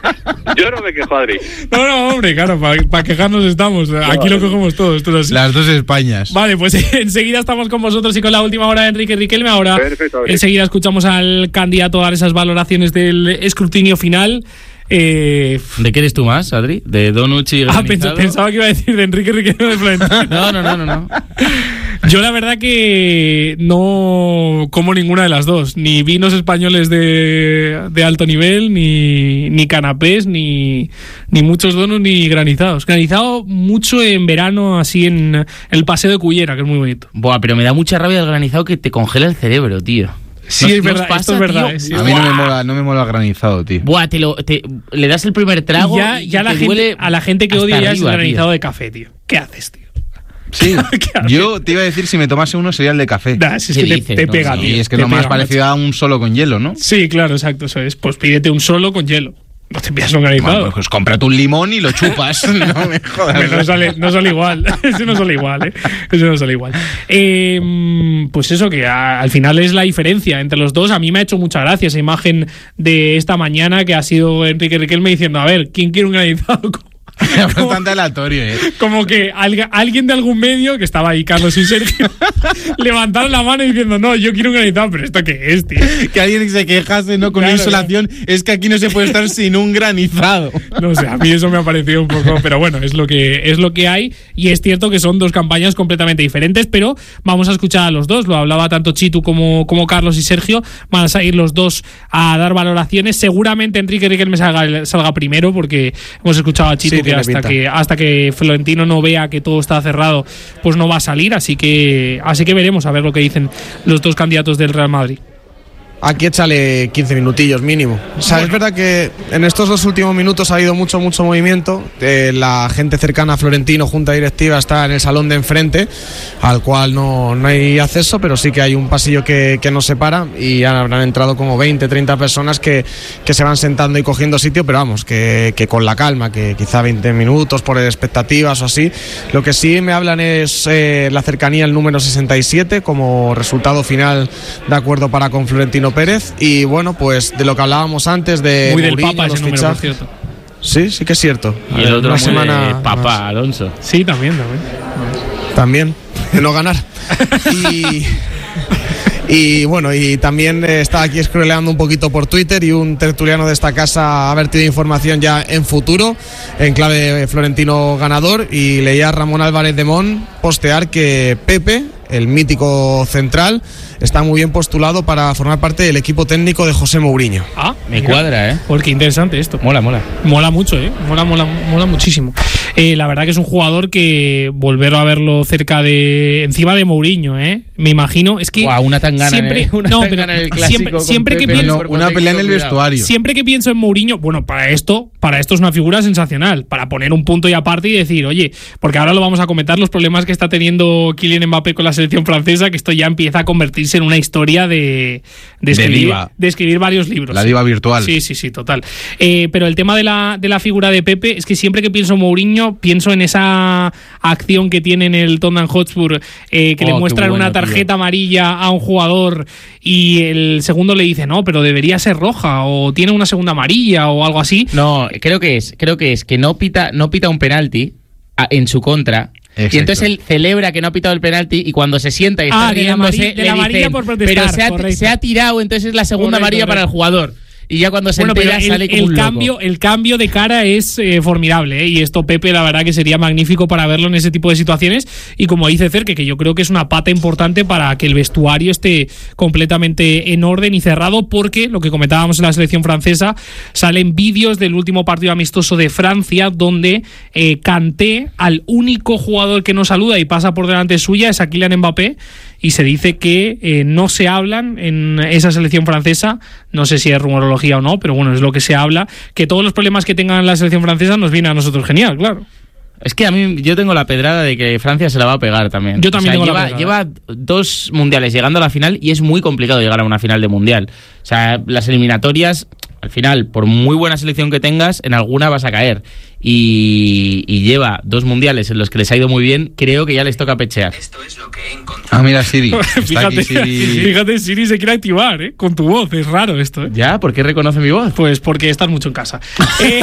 Yo no me quejo, Adri. No, no, hombre, claro, para quejarnos estamos. Aquí lo cogemos todo, esto es así. Las dos Españas. Vale, pues enseguida estamos con vosotros y con la última hora de Enrique Riquelme. Ahora Perfecto, Adri. enseguida escuchamos al candidato a dar esas valoraciones del escrutinio final. Eh, ¿De qué eres tú más, Adri? ¿De donuts y ah, pens- granizado? pensaba que iba a decir de Enrique Riquelme de Florentino. No, no, no, no, no. Yo la verdad que no como ninguna de las dos. Ni vinos españoles de, de alto nivel, ni, ni canapés, ni, ni muchos donuts, ni granizados. Granizado mucho en verano, así en el Paseo de Cullera, que es muy bonito. Buah, pero me da mucha rabia el granizado que te congela el cerebro, tío. Sí, ¿No- es no os verdad, pasa, esto es verdad. tío? eh, sí. A mí no me Buah. mola, no me mola granizado, tío. Buah, te lo, te- le das el primer trago Y ya, y ya la te gente, duele a la gente que hasta odia ya es el arriba, granizado tío. de café, tío. ¿Qué haces, tío? Sí, ¿Qué haces? yo te iba a decir si me tomase uno sería el de café. Nah, si es ¿Qué que te, dices? te No, pega, no, tío. Y es que te lo más pega, parecido macho. a un solo con hielo, ¿no? Sí, claro, exacto, eso es. Pues pídete un solo con hielo. No te pidas un granizado. Bueno, pues cómprate un limón y lo chupas. No me jodas. Hombre, no sale, no sale igual. Eso no sale igual, ¿eh? Eso no sale igual. Eh, pues eso, que a- al final es la diferencia entre los dos. A mí me ha hecho mucha gracia esa imagen de esta mañana que ha sido Enrique Riquelme diciendo: a ver, ¿quién quiere un granizado? Es bastante aleatorio, ¿eh? Como que alga- alguien de algún medio, que estaba ahí Carlos y Sergio, levantaron la mano diciendo: no, yo quiero un granizado. ¿Pero esto qué es, tío? Que alguien se quejase, ¿no? Con Claro, una insolación. Es que aquí no se puede estar sin un granizado. No sé, a mí eso me ha parecido un poco, pero bueno, es lo que es lo que hay y es cierto que son dos campañas completamente diferentes, pero vamos a escuchar a los dos, lo hablaba tanto Chitu como, como Carlos y Sergio, van a salir los dos a dar valoraciones, seguramente Enrique Riquelme salga, salga primero porque hemos escuchado a Chitu Sí, que tiene hasta pinta. que hasta que Florentino no vea que todo está cerrado, pues no va a salir, así que así que veremos a ver lo que dicen los dos candidatos del Real Madrid. aquí échale quince minutillos mínimo. O sea, es verdad que en estos dos últimos minutos ha habido mucho, mucho movimiento. Eh, la gente cercana a Florentino, junta directiva, está en el salón de enfrente, al cual no, no hay acceso, pero sí que hay un pasillo que, que nos separa y habrán entrado como veinte, treinta personas que, que se van sentando y cogiendo sitio, pero vamos, que, que con la calma, que quizá veinte minutos por expectativas o así. Lo que sí me hablan es eh, la cercanía al número sesenta y siete como resultado final de acuerdo para con Florentino Pérez, y bueno, pues de lo que hablábamos antes de muy Mourinho, del Papa ese número, por cierto. Sí, sí que es cierto. Y el otro una muy semana de Papa más. Alonso. Sí, también, también. También, de no ganar. y... Y bueno, y también eh, está aquí scrolleando un poquito por Twitter y un tertuliano de esta casa ha vertido información ya en futuro, en clave Florentino ganador, y leía a Ramón Álvarez de Mon postear que Pepe, el mítico central, está muy bien postulado para formar parte del equipo técnico de José Mourinho. Ah, me mira, cuadra, ¿eh? Porque interesante esto. Mola, mola. Mola mucho, ¿eh? Mola, mola, mola muchísimo. Eh, la verdad que es un jugador que volverlo a verlo cerca de... encima de Mourinho, ¿eh? Me imagino, es que... Wow, una tangana, siempre, ¿eh? Una no, tangana pero en el clásico siempre, siempre que Pepe, pienso... No, una pelea en el vestuario. Siempre que pienso en Mourinho, bueno, para esto, para esto es una figura sensacional, para poner un punto y aparte y decir, oye, porque ahora lo vamos a comentar, los problemas que está teniendo Kylian Mbappé con la selección francesa, que esto ya empieza a convertirse en una historia de, de, escribir, de, diva. de escribir varios libros. La diva virtual. Sí, sí, sí, total. Eh, pero el tema de la, de la figura de Pepe es que siempre que pienso en Mourinho, pienso en esa acción que tiene en el Tottenham Hotspur, eh, que oh, le muestran bueno, una tarjeta tío. amarilla a un jugador y el segundo le dice, no, pero debería ser roja o tiene una segunda amarilla o algo así. No, creo que es, creo que es que no pita, no pita un penalti a, en su contra. Exacto. Y entonces él celebra que no ha pitado el penalti y cuando se sienta y está Ah, de la riéndose, amarilla- de le la amarilla dicen, por protestar, pero se ha, correcto. se ha tirado, entonces es la segunda Correcto, amarilla para el correcto. jugador. Y ya cuando se Bueno, pero entera el, sale como el un cambio, loco. el cambio de cara es eh, formidable, ¿eh? Y esto Pepe la verdad que sería magnífico para verlo en ese tipo de situaciones, y como dice Cerque, que yo creo que es una pata importante para que el vestuario esté completamente en orden y cerrado, porque lo que comentábamos en la selección francesa, salen vídeos del último partido amistoso de Francia donde eh, Kanté, al único jugador que no saluda y pasa por delante suya es a Kylian Mbappé, y se dice que eh, no se hablan en esa selección francesa, no sé si es rumorología o no, pero bueno, es lo que se habla, que todos los problemas que tengan la selección francesa nos viene a nosotros genial, claro. Es que a mí yo tengo la pedrada de que Francia se la va a pegar también. Yo también O sea, tengo la lleva, pedrada. lleva dos mundiales llegando a la final y es muy complicado llegar a una final de mundial. O sea, las eliminatorias, al final, por muy buena selección que tengas, en alguna vas a caer. Y, y lleva dos mundiales en los que les ha ido muy bien, creo que ya les toca pechear. Esto es lo que he encontrado. Ah, mira, Siri. Está Fíjate, aquí Siri. fíjate, Siri se quiere activar, ¿eh? Con tu voz, es raro esto, ¿eh? ¿Ya? ¿Por qué reconoce mi voz? Pues porque estás mucho en casa. Eh,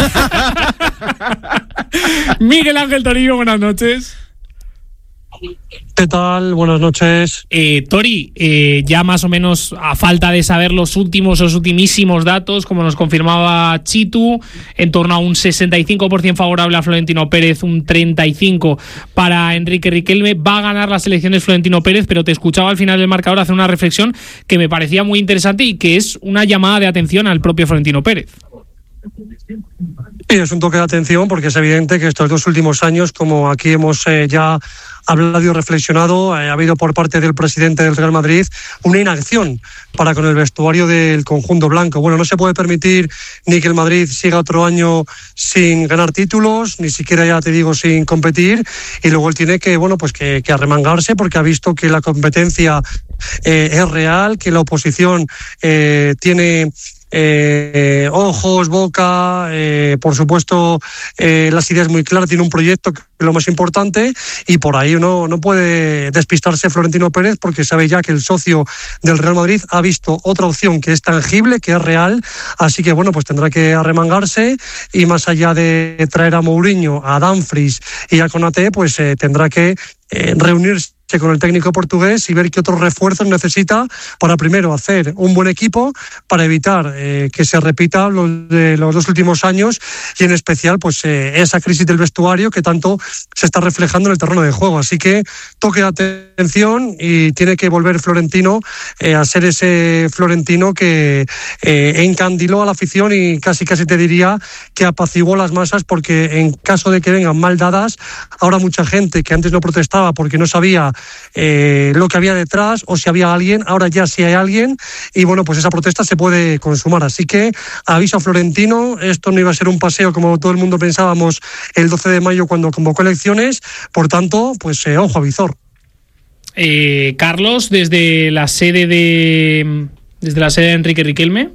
Miguel Ángel Torillo, buenas noches. ¿Qué tal? Buenas noches. Eh, Tori, eh, ya más o menos a falta de saber los últimos, los ultimísimos datos, como nos confirmaba Chitu, en torno a un sesenta y cinco por ciento favorable a Florentino Pérez, un treinta y cinco por ciento para Enrique Riquelme. Va a ganar las elecciones Florentino Pérez, pero te escuchaba al final del marcador hacer una reflexión que me parecía muy interesante y que es una llamada de atención al propio Florentino Pérez. Sí, es un toque de atención porque es evidente que estos dos últimos años, como aquí hemos eh, ya hablado y reflexionado, eh, ha habido por parte del presidente del Real Madrid una inacción para con el vestuario del conjunto blanco. Bueno, no se puede permitir ni que el Madrid siga otro año sin ganar títulos, ni siquiera, ya te digo, sin competir, y luego él tiene que, bueno, pues que, que arremangarse porque ha visto que la competencia eh, es real, que la oposición eh, tiene Eh, ojos, boca, eh, por supuesto eh, las ideas muy claras, tiene un proyecto que es lo más importante, y por ahí uno no puede despistarse Florentino Pérez porque sabe ya que el socio del Real Madrid ha visto otra opción que es tangible, que es real, así que bueno, pues tendrá que arremangarse, y más allá de traer a Mourinho, a Dumfries y a Konaté, pues eh, tendrá que eh, reunirse con el técnico portugués y ver qué otros refuerzos necesita para primero hacer un buen equipo, para evitar eh, que se repita lo de los dos últimos años, y en especial pues eh, esa crisis del vestuario que tanto se está reflejando en el terreno de juego. Así que toque de atención, y tiene que volver Florentino eh, a ser ese Florentino que eh, encandiló a la afición y casi casi te diría que apaciguó las masas, porque en caso de que vengan mal dadas, ahora mucha gente que antes no protestaba porque no sabía eh, lo que había detrás o si había alguien. Ahora ya sí hay alguien y bueno, pues esa protesta se puede consumar. Así que aviso a Florentino, esto no iba a ser un paseo como todo el mundo pensábamos el doce de mayo cuando convocó elecciones, por tanto, pues eh, ojo a visor. Eh, Carlos, desde la sede de desde la sede de Enrique Riquelme.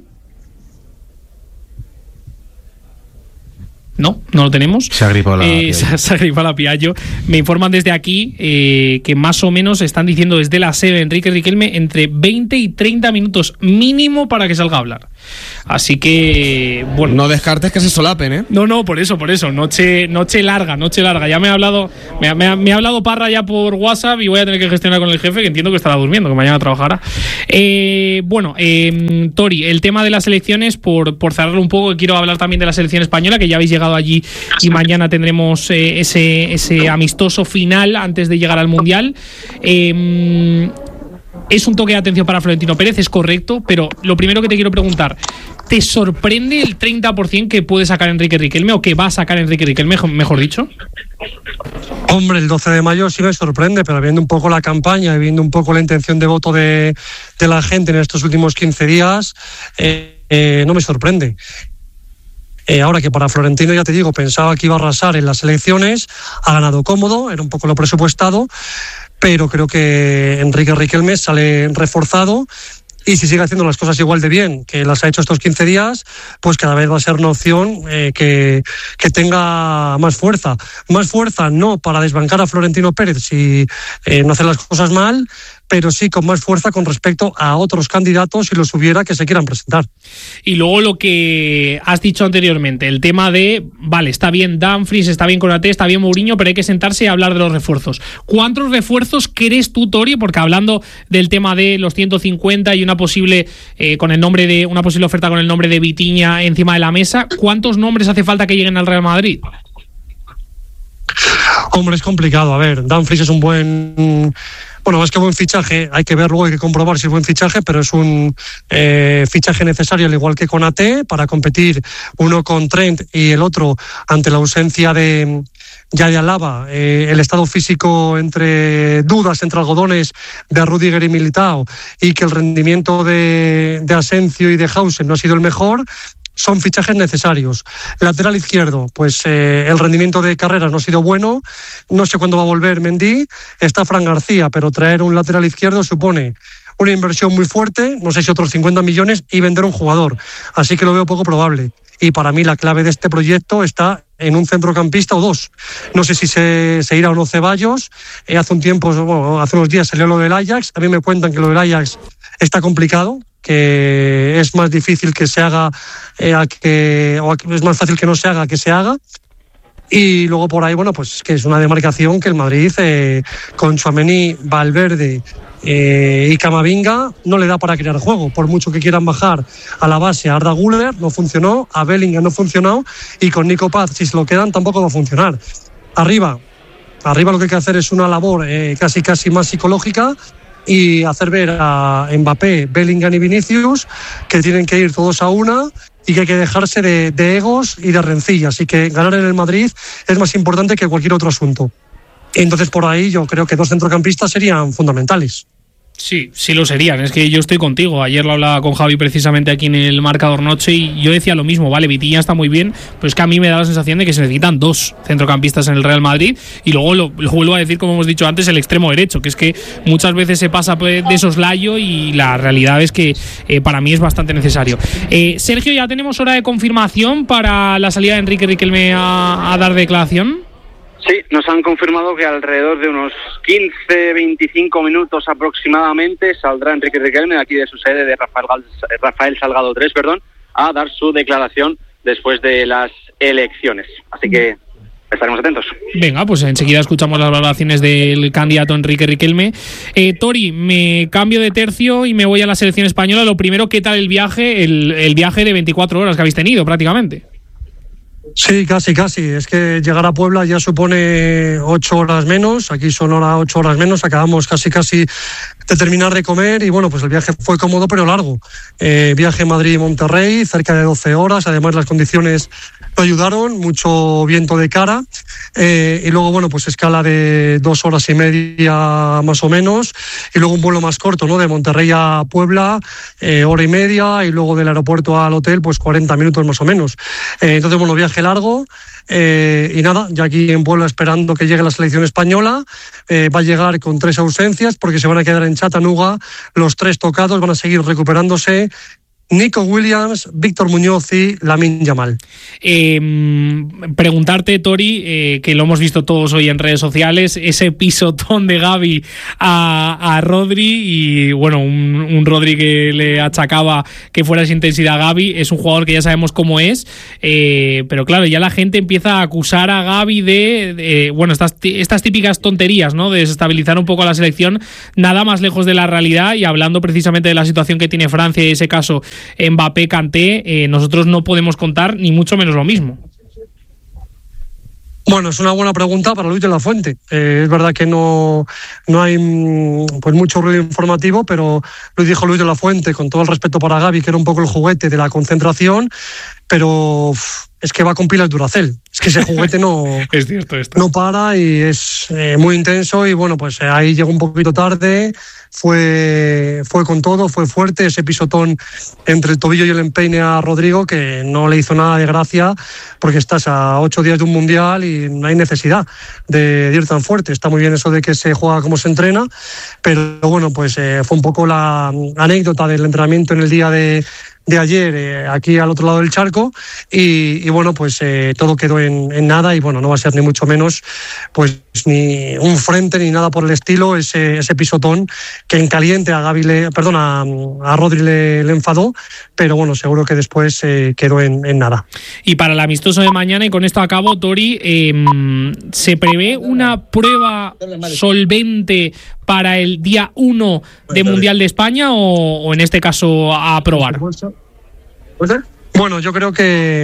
No, no lo tenemos. Se ha gripado la eh, se, se ha gripado la Piaggio. Me informan desde aquí eh, que más o menos están diciendo desde la sede de Enrique Riquelme entre veinte y treinta minutos mínimo para que salga a hablar. Así que, bueno. No descartes que se solapen, ¿eh? No, no, por eso, por eso. Noche, noche larga, noche larga. Ya me ha hablado, me ha, me ha, me ha hablado Parra ya por WhatsApp y voy a tener que gestionar con el jefe, que entiendo que estará durmiendo, que mañana trabajará. Eh, bueno, eh, Tori, el tema de las elecciones, por, por cerrarlo un poco, quiero hablar también de la selección española, que ya habéis llegado allí y mañana tendremos eh, ese, ese amistoso final antes de llegar al Mundial. Eh, Es un toque de atención para Florentino Pérez, es correcto, pero lo primero que te quiero preguntar, ¿te sorprende el treinta por ciento que puede sacar Enrique Riquelme o que va a sacar Enrique Riquelme, mejor dicho? Hombre, el doce de mayo sí me sorprende, pero viendo un poco la campaña y viendo un poco la intención de voto de, de la gente en estos últimos quince días, eh, eh, no me sorprende. Eh, ahora que para Florentino, ya te digo, pensaba que iba a arrasar en las elecciones, ha ganado cómodo, era un poco lo presupuestado, pero creo que Enrique Riquelme sale reforzado y si sigue haciendo las cosas igual de bien que las ha hecho estos quince días, pues cada vez va a ser una opción eh, que, que tenga más fuerza. Más fuerza no para desbancar a Florentino Pérez si eh, no hace las cosas mal, pero sí con más fuerza con respecto a otros candidatos, si los hubiera, que se quieran presentar. Y luego lo que has dicho anteriormente, el tema de, vale, está bien Dumfries, está bien Konaté, está bien Mourinho, pero hay que sentarse y hablar de los refuerzos. ¿Cuántos refuerzos crees tú, Tori? Porque hablando del tema de los ciento cincuenta y una posible eh, con el nombre de una posible oferta con el nombre de Vitinha encima de la mesa, ¿cuántos nombres hace falta que lleguen al Real Madrid? Hombre, es complicado. A ver, Dumfries es un buen... Bueno, más que buen fichaje, hay que ver luego, hay que comprobar si es buen fichaje, pero es un eh, fichaje necesario, al igual que Konaté, para competir uno con Trent y el otro ante la ausencia de Yaya Alaba, eh, el estado físico entre dudas, entre algodones de Rudiger y Militao, y que el rendimiento de, de Asensio y de Hausen no ha sido el mejor. Son fichajes necesarios. Lateral izquierdo, pues eh, el rendimiento de Carreras no ha sido bueno, no sé cuándo va a volver Mendy, está Fran García, pero traer un lateral izquierdo supone una inversión muy fuerte, no sé si otros cincuenta millones, y vender un jugador, así que lo veo poco probable. Y para mí la clave de este proyecto está en un centrocampista o dos. No sé si se, se irá o no Ceballos. Eh, hace un tiempo, bueno, hace unos días salió lo del Ajax. A mí me cuentan que lo del Ajax está complicado, que es más difícil que se haga, eh, a que, o es más fácil que no se haga que se haga. Y luego por ahí, bueno, pues que es una demarcación que el Madrid, eh, con Tchouaméni, Valverde eh, y Camavinga, no le da para crear juego. Por mucho que quieran bajar a la base a Arda Güler, no funcionó, a Bellingham no funcionó, y con Nico Paz, si se lo quedan, tampoco va a funcionar. Arriba, arriba lo que hay que hacer es una labor eh, casi casi más psicológica, y hacer ver a Mbappé, Bellingham y Vinicius que tienen que ir todos a una y que hay que dejarse de, de egos y de rencillas, y que ganar en el Madrid es más importante que cualquier otro asunto. Entonces por ahí yo creo que dos centrocampistas serían fundamentales. Sí, sí lo serían, es que yo estoy contigo. Ayer lo hablaba con Javi precisamente aquí en el Marcador Noche y yo decía lo mismo, vale, Vitinha está muy bien, pero es que a mí me da la sensación de que se necesitan dos centrocampistas en el Real Madrid, y luego lo, lo vuelvo a decir, como hemos dicho antes, el extremo derecho, que es que muchas veces se pasa de soslayo y la realidad es que eh, para mí es bastante necesario. Eh, Sergio, ¿ya tenemos hora de confirmación para la salida de Enrique Riquelme a, a dar declaración? Sí, nos han confirmado que alrededor de unos quince, veinticinco minutos aproximadamente saldrá Enrique Riquelme de aquí de su sede de Rafael, Rafael Salgado tres, perdón, a dar su declaración después de las elecciones. Así que estaremos atentos. Venga, pues enseguida escuchamos las valoraciones del candidato Enrique Riquelme. Eh, Tori, me cambio de tercio y me voy a la selección española. Lo primero, ¿qué tal el viaje, el, el viaje de veinticuatro horas que habéis tenido prácticamente? Sí, casi, casi. Es que llegar a Puebla ya supone ocho horas menos. Aquí son ahora ocho horas menos. Acabamos casi, casi de terminar de comer y bueno, pues el viaje fue cómodo pero largo. Eh, viaje Madrid-Monterrey, cerca de doce horas, además las condiciones no ayudaron, mucho viento de cara eh, y luego bueno, pues escala de dos horas y media más o menos y luego un vuelo más corto, ¿no? De Monterrey a Puebla, eh, hora y media y luego del aeropuerto al hotel pues cuarenta minutos más o menos. Eh, entonces bueno, viaje largo. Eh, y nada, ya aquí en Puebla esperando que llegue la selección española, eh, va a llegar con tres ausencias porque se van a quedar en Chattanooga los tres tocados, van a seguir recuperándose Nico Williams, Víctor Muñoz y Lamine Yamal. Eh, preguntarte, Tori, eh, que lo hemos visto todos hoy en redes sociales, ese pisotón de Gavi a, a Rodri y bueno, un, un Rodri que le achacaba que fuera esa intensidad a Gavi, es un jugador que ya sabemos cómo es, eh, pero claro, ya la gente empieza a acusar a Gavi de, de bueno, estas, estas típicas tonterías, ¿no? De desestabilizar un poco a la selección, nada más lejos de la realidad y hablando precisamente de la situación que tiene Francia y ese caso Mbappé, Kanté, eh, nosotros no podemos contar ni mucho menos lo mismo. Bueno, es una buena pregunta para Luis de la Fuente. Eh, es verdad que no, no hay pues mucho ruido informativo, pero lo dijo Luis de la Fuente, con todo el respeto para Gavi, que era un poco el juguete de la concentración, pero uf, es que va con pilas Duracell. Es que ese juguete no, es cierto esto. No para y es eh, muy intenso y bueno, pues eh, ahí llegó un poquito tarde, fue, fue con todo, fue fuerte, ese pisotón entre el tobillo y el empeine a Rodrigo que no le hizo nada de gracia porque estás a ocho días de un mundial y no hay necesidad de, de ir tan fuerte. Está muy bien eso de que se juega como se entrena, pero bueno, pues eh, fue un poco la anécdota del entrenamiento en el día de de ayer eh, aquí al otro lado del charco y, y bueno, pues eh, todo quedó en, en nada y bueno, no va a ser ni mucho menos pues ni un frente ni nada por el estilo, ese, ese pisotón que en caliente a Gavi le, perdón, a, a Rodri le, le enfadó, pero bueno, seguro que después eh, quedó en, en nada. Y para el amistoso de mañana, y con esto acabo, Tori, eh, ¿se prevé una prueba solvente para el día uno de Mundial de España o, o en este caso a probar? Bueno, yo creo que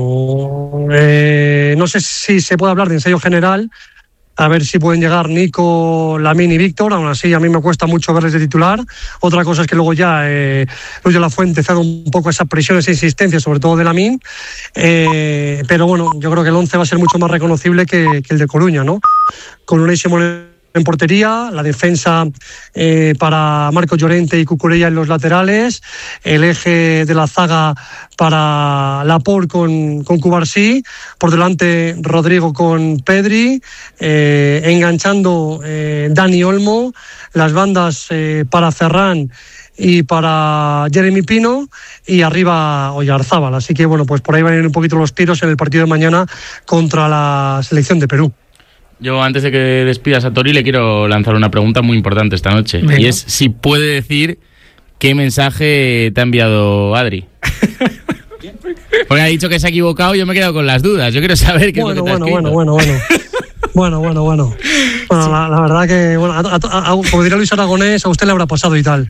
eh, no sé si se puede hablar de ensayo general, a ver si pueden llegar Nico, Lamine y Víctor, aún así a mí me cuesta mucho verles de titular. Otra cosa es que luego ya eh, Luis de la Fuente cede un poco esa presión, esa insistencia, sobre todo de Lamine, eh, pero bueno, yo creo que el once va a ser mucho más reconocible que, que el de Coruña, ¿no? Con Unai Simón en portería, la defensa eh, para Marco Llorente y Cucurella en los laterales, el eje de la zaga para Laporte con, con Cubarsí, por delante Rodrigo con Pedri, eh, enganchando eh, Dani Olmo, las bandas eh, para Ferran y para Jeremy Pino y arriba Oyarzábal. Así que bueno, pues por ahí van a ir un poquito los tiros en el partido de mañana contra la selección de Perú. Yo, antes de que despidas a Tori, le quiero lanzar una pregunta muy importante esta noche. Venga. Y es si puede decir qué mensaje te ha enviado Adri. Porque ha dicho que se ha equivocado y yo me he quedado con las dudas. Yo quiero saber qué bueno, es lo que te bueno, ha escrito. Bueno, bueno, bueno. Bueno, bueno, bueno. Bueno, sí. la, la verdad que, bueno, a, a, a, como diría Luis Aragonés, a usted le habrá pasado y tal.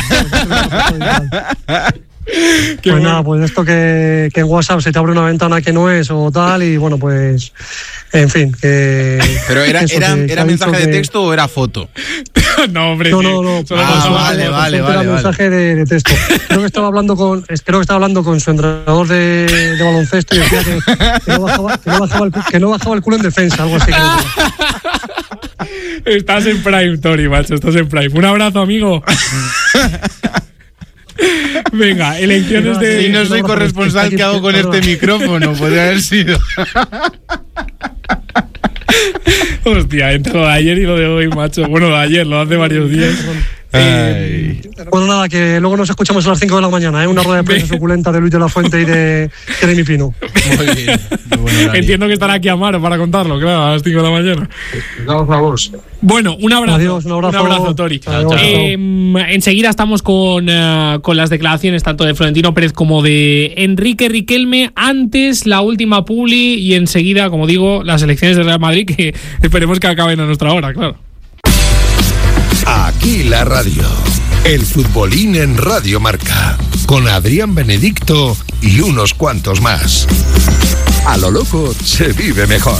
Pues bueno. Nada, pues esto que, que en WhatsApp se te abre una ventana que no es o tal, y bueno, pues en fin, que... ¿Pero era, era, que, era que mensaje de texto que... o era foto? No, hombre, no, no, no. Ah, ah, vale, vale, vale. Era mensaje de, de texto. Creo que estaba hablando con, creo que estaba hablando con su entrenador de, de baloncesto y decía que, que, no bajaba, que, no bajaba el, que no bajaba el culo en defensa, algo así. Que... Estás en prime, Tori, macho, estás en prime. Un abrazo, amigo. Venga, elecciones de... Si no soy corresponsal, ¿qué hago con este micrófono? Podría haber sido. Hostia, entre lo de ayer y lo de hoy, macho. Bueno, lo de ayer, lo hace varios días. Eh, bueno, nada, que luego nos escuchamos a las cinco de la mañana, ¿eh? Una rueda de prensa suculenta de Luis de la Fuente y de Jeremy Pino. Muy bien. Muy bueno, entiendo que estará aquí Amaro para contarlo, claro, a las cinco de la mañana. Vamos a vos. Bueno, un abrazo. Adiós, un abrazo. Un abrazo, Tori. Chao, chao. Eh, enseguida estamos con, uh, con las declaraciones tanto de Florentino Pérez como de Enrique Riquelme. Antes, la última publi y enseguida, como digo, las elecciones de Real Madrid, que esperemos que acaben a nuestra hora, claro. Aquí la radio. El futbolín en Radio Marca. Con Adrián Benedicto y unos cuantos más. A lo loco se vive mejor.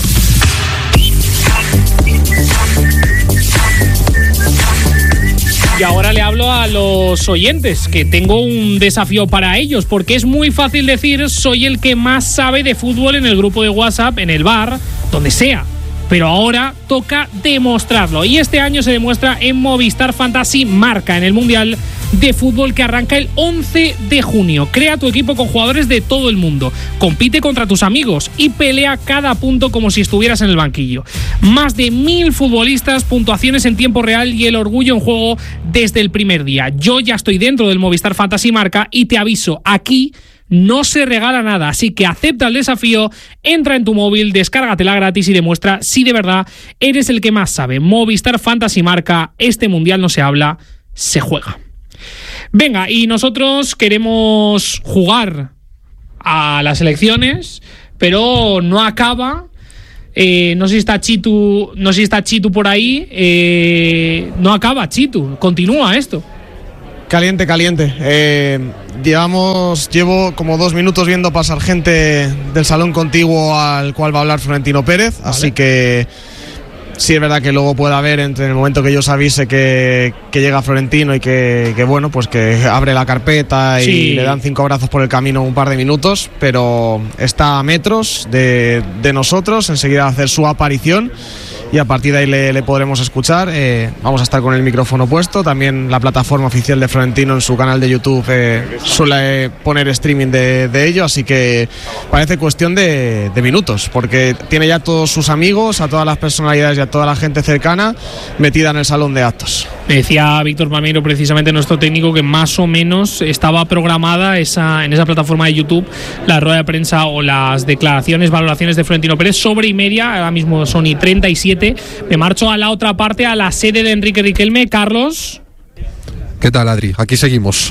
Y ahora le hablo a los oyentes, que tengo un desafío para ellos, porque es muy fácil decir soy el que más sabe de fútbol en el grupo de WhatsApp, en el bar, donde sea. Pero ahora toca demostrarlo. Y este año se demuestra en Movistar Fantasy Marca, en el Mundial de Fútbol que arranca el once de junio. Crea tu equipo con jugadores de todo el mundo. Compite contra tus amigos y pelea cada punto como si estuvieras en el banquillo. Más de mil futbolistas, puntuaciones en tiempo real y el orgullo en juego desde el primer día. Yo ya estoy dentro del Movistar Fantasy Marca y te aviso, aquí no se regala nada, así que acepta el desafío, entra en tu móvil, descárgatela gratis y demuestra si de verdad eres el que más sabe. Movistar Fantasy Marca, este mundial no se habla, se juega. Venga, y nosotros queremos jugar a las elecciones, pero no acaba. Eh, no sé si está Chitu, no sé si está Chitu por ahí. Eh, no acaba Chitu, continúa esto. Caliente, caliente. Eh, llevamos, llevo como dos minutos viendo pasar gente del salón contiguo al cual va a hablar Florentino Pérez, vale. Así que sí es verdad que luego puede haber, entre el momento que yo os avise que, que llega Florentino y que, que bueno, pues que abre la carpeta y sí. Le dan cinco abrazos por el camino un par de minutos, pero está a metros de, de nosotros, enseguida va a hacer su aparición. Y a partir de ahí le, le podremos escuchar. Eh, vamos a estar con el micrófono puesto. También la plataforma oficial de Florentino en su canal de YouTube eh, suele poner streaming de, de ello, así que parece cuestión de, de minutos, porque tiene ya todos sus amigos, a todas las personalidades y a toda la gente cercana metida en el salón de actos. Me decía Víctor Palmeiro, precisamente nuestro técnico, que más o menos estaba programada esa, en esa plataforma de YouTube la rueda de prensa o las declaraciones, valoraciones de Florentino Pérez sobre y media. Ahora mismo son y treinta y siete. Me marcho a la otra parte, a la sede de Enrique Riquelme. Carlos. ¿Qué tal, Adri? Aquí seguimos.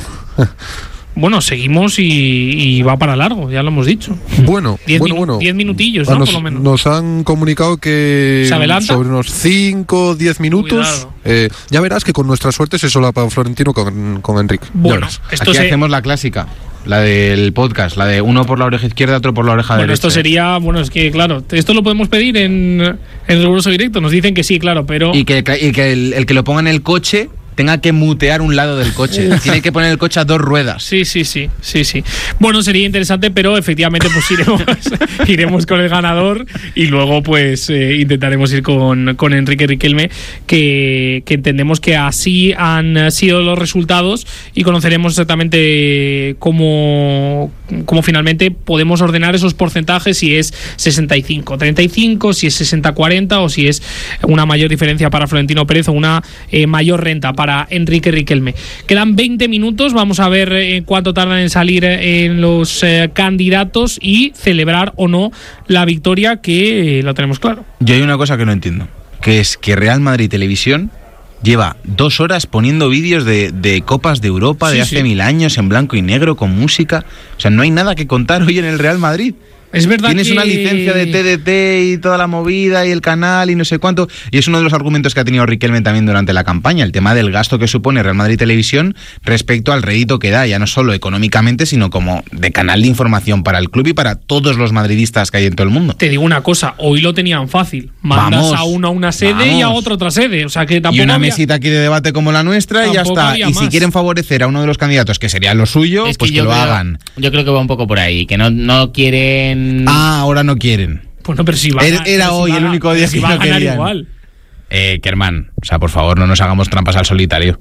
Bueno, seguimos y, y va para largo, ya lo hemos dicho. Bueno, diez bueno, minu- bueno. Diez minutillos, ¿no? Nos, Por lo menos. Nos han comunicado que sobre unos cinco, diez minutos. Eh, ya verás que con nuestra suerte se solapa Florentino con, con Enrique. Bueno, esto aquí se... hacemos la clásica. La del podcast, la de uno por la oreja izquierda, otro por la oreja bueno, derecha. Esto sería, bueno, es que claro, esto lo podemos pedir en, en riguroso directo, nos dicen que sí, claro, pero... Y que, y que el, el que lo ponga en el coche tenga que mutear un lado del coche. Tiene que poner el coche a dos ruedas. Sí, sí, sí, sí, sí. Bueno, sería interesante, pero efectivamente pues iremos, iremos con el ganador y luego pues eh, intentaremos ir con, con Enrique Riquelme, que, que entendemos que así han sido los resultados y conoceremos exactamente cómo, cómo finalmente podemos ordenar esos porcentajes, si es sesenta y cinco treinta y cinco, si es sesenta cuarenta o si es una mayor diferencia para Florentino Pérez o una eh, mayor renta para para Enrique Riquelme. Quedan veinte minutos, vamos a ver eh, cuánto tardan en salir eh, en los eh, candidatos y celebrar o no la victoria, que eh, lo tenemos claro. Yo hay una cosa que no entiendo, que es que Real Madrid Televisión lleva dos horas poniendo vídeos de, de Copas de Europa sí, de hace sí. mil años en blanco y negro con música. O sea, no hay nada que contar hoy en el Real Madrid. Es verdad. Tienes que... una licencia de T D T y toda la movida y el canal y no sé cuánto. Y es uno de los argumentos que ha tenido Riquelme también durante la campaña, el tema del gasto que supone Real Madrid Televisión respecto al rédito que da, ya no solo económicamente, sino como de canal de información para el club y para todos los madridistas que hay en todo el mundo. Te digo una cosa, hoy lo tenían fácil. Mandas vamos, a uno a una sede vamos. y a otro otra sede. O sea que tampoco y una había... mesita aquí de debate como la nuestra y ya está. Y más. Si quieren favorecer a uno de los candidatos, que sería lo suyo, es pues que, que lo creo, hagan. Yo creo que va un poco por ahí, que no, no quieren... Ah, ahora no quieren. Pues no, pero si va a, Era, era hoy si el único día si que va no a ganar querían. Igual. Eh, Kerman, o sea, por favor, no nos hagamos trampas al solitario.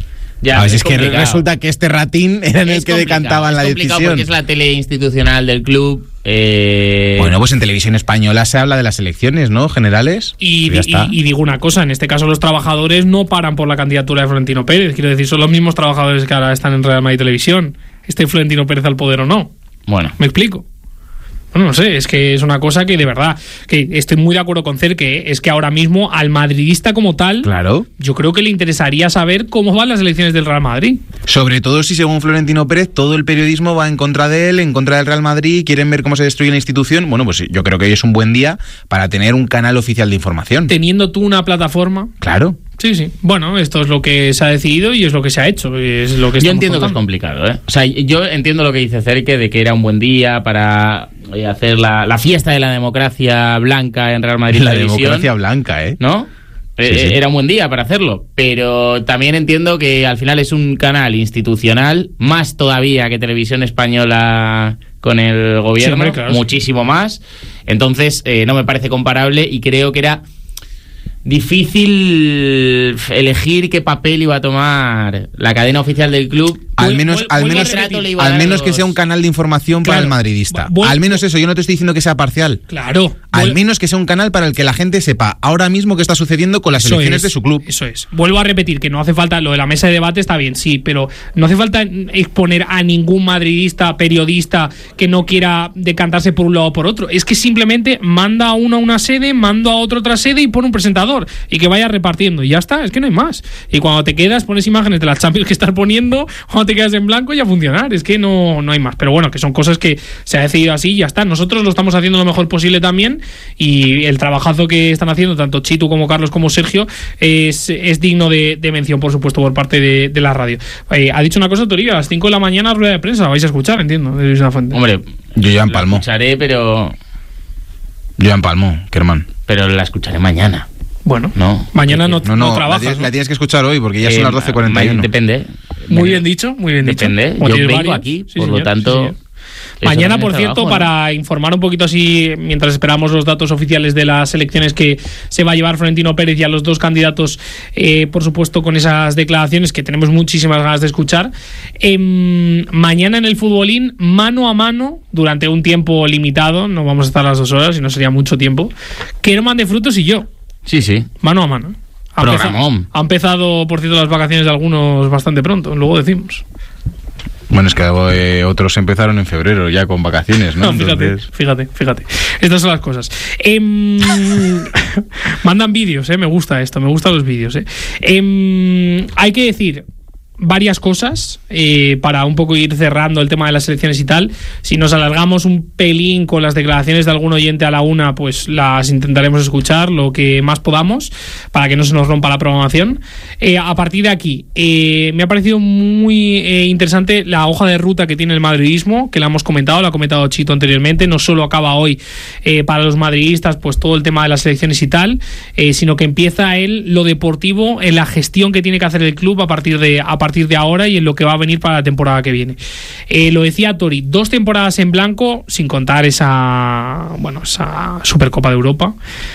Ya, a ver, es, es que complicado. resulta que este ratín era en el que decantaban la decisión. Porque es la tele institucional del club. Eh... Bueno, pues en televisión española se habla de las elecciones, ¿no? Generales. Y, y, y digo una cosa, en este caso los trabajadores no paran por la candidatura de Florentino Pérez. Quiero decir, son los mismos trabajadores que ahora están en Real Madrid Televisión. ¿Esté Florentino Pérez al poder o no? Bueno. ¿Me explico? Bueno, no sé, es que es una cosa que de verdad, que estoy muy de acuerdo con Cerque, es que ahora mismo al madridista como tal, claro, yo creo que le interesaría saber cómo van las elecciones del Real Madrid. Sobre todo si, según Florentino Pérez, todo el periodismo va en contra de él, en contra del Real Madrid, quieren ver cómo se destruye la institución. Bueno, pues yo creo que hoy es un buen día para tener un canal oficial de información. Teniendo tú una plataforma. Claro. Sí, sí. Bueno, esto es lo que se ha decidido y es lo que se ha hecho. Es lo que yo entiendo contando. que es complicado, ¿eh? O sea, yo entiendo lo que dice Cerque de que era un buen día para hacer la, la fiesta de la democracia blanca en Real Madrid. La democracia blanca, ¿eh? ¿No? Sí, sí. Era un buen día para hacerlo, pero también entiendo que al final es un canal institucional, más todavía que Televisión Española con el gobierno, sí, hombre, claro, muchísimo sí. más. Entonces eh, no me parece comparable y creo que era difícil elegir qué papel iba a tomar la cadena oficial del club. Al menos, al menos, al menos que sea un canal de información claro, para el madridista. Voy, al menos eso, yo no te estoy diciendo que sea parcial. Claro. Al voy, menos que sea un canal para el que la gente sepa ahora mismo qué está sucediendo con las elecciones es, de su club. Eso es. Vuelvo a repetir que no hace falta, lo de la mesa de debate está bien, sí, pero no hace falta exponer a ningún madridista, periodista que no quiera decantarse por un lado o por otro. Es que simplemente manda a uno a una sede, manda a otro otra sede y pone un presentador y que vaya repartiendo y ya está, es que no hay más. Y cuando te quedas pones imágenes de las Champions que estás poniendo, cuando te quedas en blanco y a funcionar, es que no, no hay más. Pero bueno, que son cosas que se ha decidido así y ya está. Nosotros lo estamos haciendo lo mejor posible también y el trabajazo que están haciendo tanto Chitu como Carlos como Sergio es, es digno de, de mención, por supuesto, por parte de, de la radio. Eh, ha dicho una cosa Toribio, a las cinco de la mañana rueda de prensa, vais a escuchar, entiendo, de Luis de la Fuente. Hombre, yo ya empalmo. La escucharé, pero... Yo ya empalmo, Kerman. Pero la escucharé mañana. Bueno, no, mañana no, no, no, no trabajas. La tienes, ¿no? la tienes que escuchar hoy porque ya eh, son las doce cuarenta y uno. Depende. Muy bien dicho, muy bien Depende. dicho. Yo vengo varios? aquí, sí, por señor, lo tanto... Sí, mañana, por cierto, trabajo, para ¿no? informar un poquito así, mientras esperamos los datos oficiales de las elecciones que se va a llevar Florentino Pérez y a los dos candidatos, eh, por supuesto, con esas declaraciones que tenemos muchísimas ganas de escuchar. Eh, mañana en el Futbolín, mano a mano, durante un tiempo limitado, no vamos a estar las dos horas y no sería mucho tiempo, Kerman de Frutos y yo. Sí, sí. Mano a mano. Ha empezado, ha empezado, por cierto, las vacaciones de algunos bastante pronto, luego decimos. Bueno, es que eh, otros empezaron en febrero ya con vacaciones, ¿no? no fíjate, Entonces... fíjate, fíjate. Estas son las cosas. Eh, mandan vídeos, eh, me gusta esto, me gustan los vídeos. Eh. Eh, hay que decir varias cosas eh, para un poco ir cerrando el tema de las elecciones y tal. Si nos alargamos un pelín con las declaraciones de algún oyente a la una, pues las intentaremos escuchar lo que más podamos para que no se nos rompa la programación. Eh, a partir de aquí, eh, me ha parecido muy eh, interesante la hoja de ruta que tiene el madridismo, que la hemos comentado, la ha comentado Chito anteriormente. No solo acaba hoy eh, para los madridistas pues todo el tema de las elecciones y tal, eh, sino que empieza él lo deportivo en la gestión que tiene que hacer el club a partir de a partir de ahora y en lo que va a venir para la temporada que viene. Eh, lo decía Tori, dos temporadas en blanco, sin contar esa bueno esa Supercopa de Europa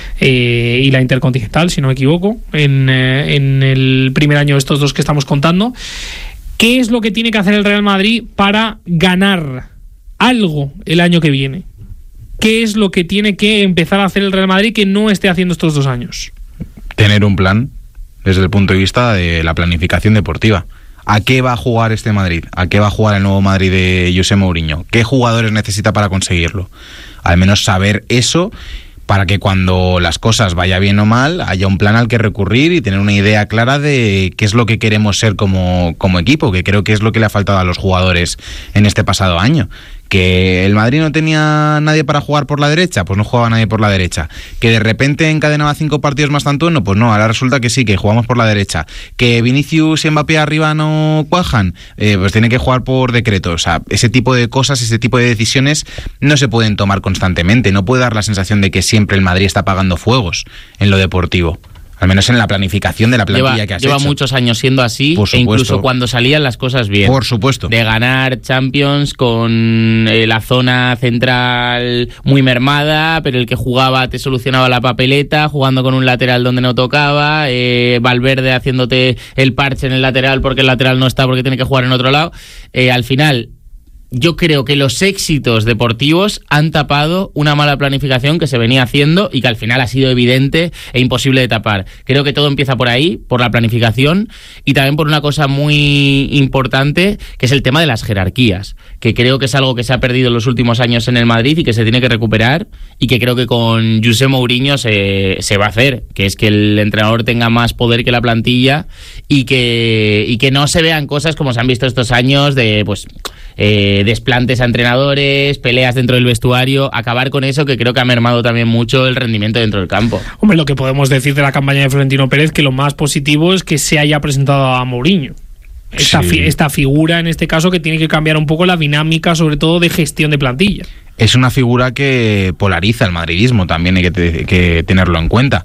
eh, y la Intercontinental, si no me equivoco, en, eh, en el primer año de estos dos que estamos contando. ¿Qué es lo que tiene que hacer el Real Madrid para ganar algo el año que viene? ¿Qué es lo que tiene que empezar a hacer el Real Madrid que no esté haciendo estos dos años? Tener un plan desde el punto de vista de la planificación deportiva. ¿A qué va a jugar este Madrid? ¿A qué va a jugar el nuevo Madrid de José Mourinho? ¿Qué jugadores necesita para conseguirlo? Al menos saber eso para que cuando las cosas vaya bien o mal haya un plan al que recurrir y tener una idea clara de qué es lo que queremos ser como, como equipo, que creo que es lo que le ha faltado a los jugadores en este pasado año. Que el Madrid no tenía nadie para jugar por la derecha, pues no jugaba nadie por la derecha. Que de repente encadenaba cinco partidos más Antonio, pues no, ahora resulta que sí, que jugamos por la derecha. Que Vinicius y Mbappé arriba no cuajan, eh, pues tiene que jugar por decreto. O sea, ese tipo de cosas, ese tipo de decisiones no se pueden tomar constantemente. No puede dar la sensación de que siempre el Madrid está apagando fuegos en lo deportivo. Al menos en la planificación de la plantilla lleva, que has lleva hecho. Lleva muchos años siendo así, e incluso cuando salían las cosas bien. Por supuesto. De ganar Champions con eh, la zona central muy mermada, pero el que jugaba te solucionaba la papeleta, jugando con un lateral donde no tocaba, eh, Valverde haciéndote el parche en el lateral porque el lateral no está porque tiene que jugar en otro lado. Eh, al final... Yo creo que los éxitos deportivos han tapado una mala planificación que se venía haciendo y que al final ha sido evidente e imposible de tapar. Creo que todo empieza por ahí, por la planificación y también por una cosa muy importante, que es el tema de las jerarquías, que creo que es algo que se ha perdido en los últimos años en el Madrid y que se tiene que recuperar y que creo que con José Mourinho se, se va a hacer, que es que el entrenador tenga más poder que la plantilla y que, y que no se vean cosas como se han visto estos años de pues... Eh, desplantes a entrenadores, peleas dentro del vestuario, acabar con eso que creo que ha mermado también mucho el rendimiento dentro del campo. Hombre, lo que podemos decir de la campaña de Florentino Pérez, que lo más positivo es que se haya presentado a Mourinho. Esta, sí. fi- esta figura, en este caso, que tiene que cambiar un poco la dinámica, sobre todo de gestión de plantilla. Es una figura que polariza el madridismo, también hay que, te- que tenerlo en cuenta.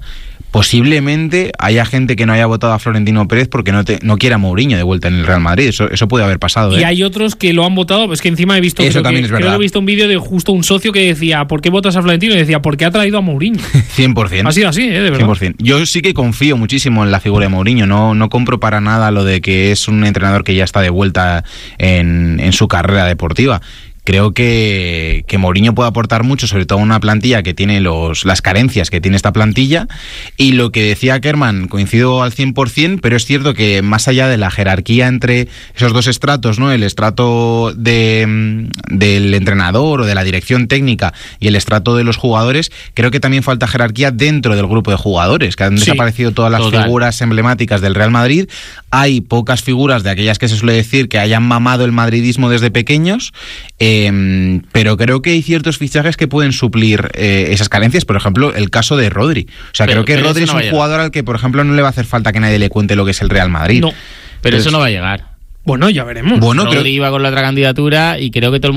posiblemente haya gente que no haya votado a Florentino Pérez porque no, te, no quiera a Mourinho de vuelta en el Real Madrid. Eso, eso puede haber pasado. Y ¿eh? hay otros que lo han votado, es que encima he visto, eso creo también que, es verdad. creo que he visto un vídeo de justo un socio que decía, ¿por qué votas a Florentino? Y decía, ¿por qué ha traído a Mourinho? cien por ciento. Ha sido así, ¿eh? De verdad. cien por ciento. Yo sí que confío muchísimo en la figura de Mourinho, no, no compro para nada lo de que es un entrenador que ya está de vuelta en, en su carrera deportiva. Creo que, que Mourinho puede aportar mucho, sobre todo a una plantilla que tiene los, las carencias que tiene esta plantilla. Y lo que decía Kerman, coincido al cien por ciento, pero es cierto que más allá de la jerarquía entre esos dos estratos, ¿no? El estrato de, del entrenador o de la dirección técnica y el estrato de los jugadores, creo que también falta jerarquía dentro del grupo de jugadores, que han sí, desaparecido todas las total. figuras emblemáticas del Real Madrid. Hay pocas figuras de aquellas que se suele decir que hayan mamado el madridismo desde pequeños. Eh, Eh, pero creo que hay ciertos fichajes que pueden suplir eh, esas carencias. Por ejemplo, el caso de Rodri. O sea, pero, creo que Rodri no es un jugador al que, por ejemplo, no le va a hacer falta que nadie le cuente lo que es el Real Madrid. No, pero Entonces, eso no va a llegar. Bueno, ya veremos. Bueno, Rodri creo... iba con la otra candidatura y creo que todo el mundo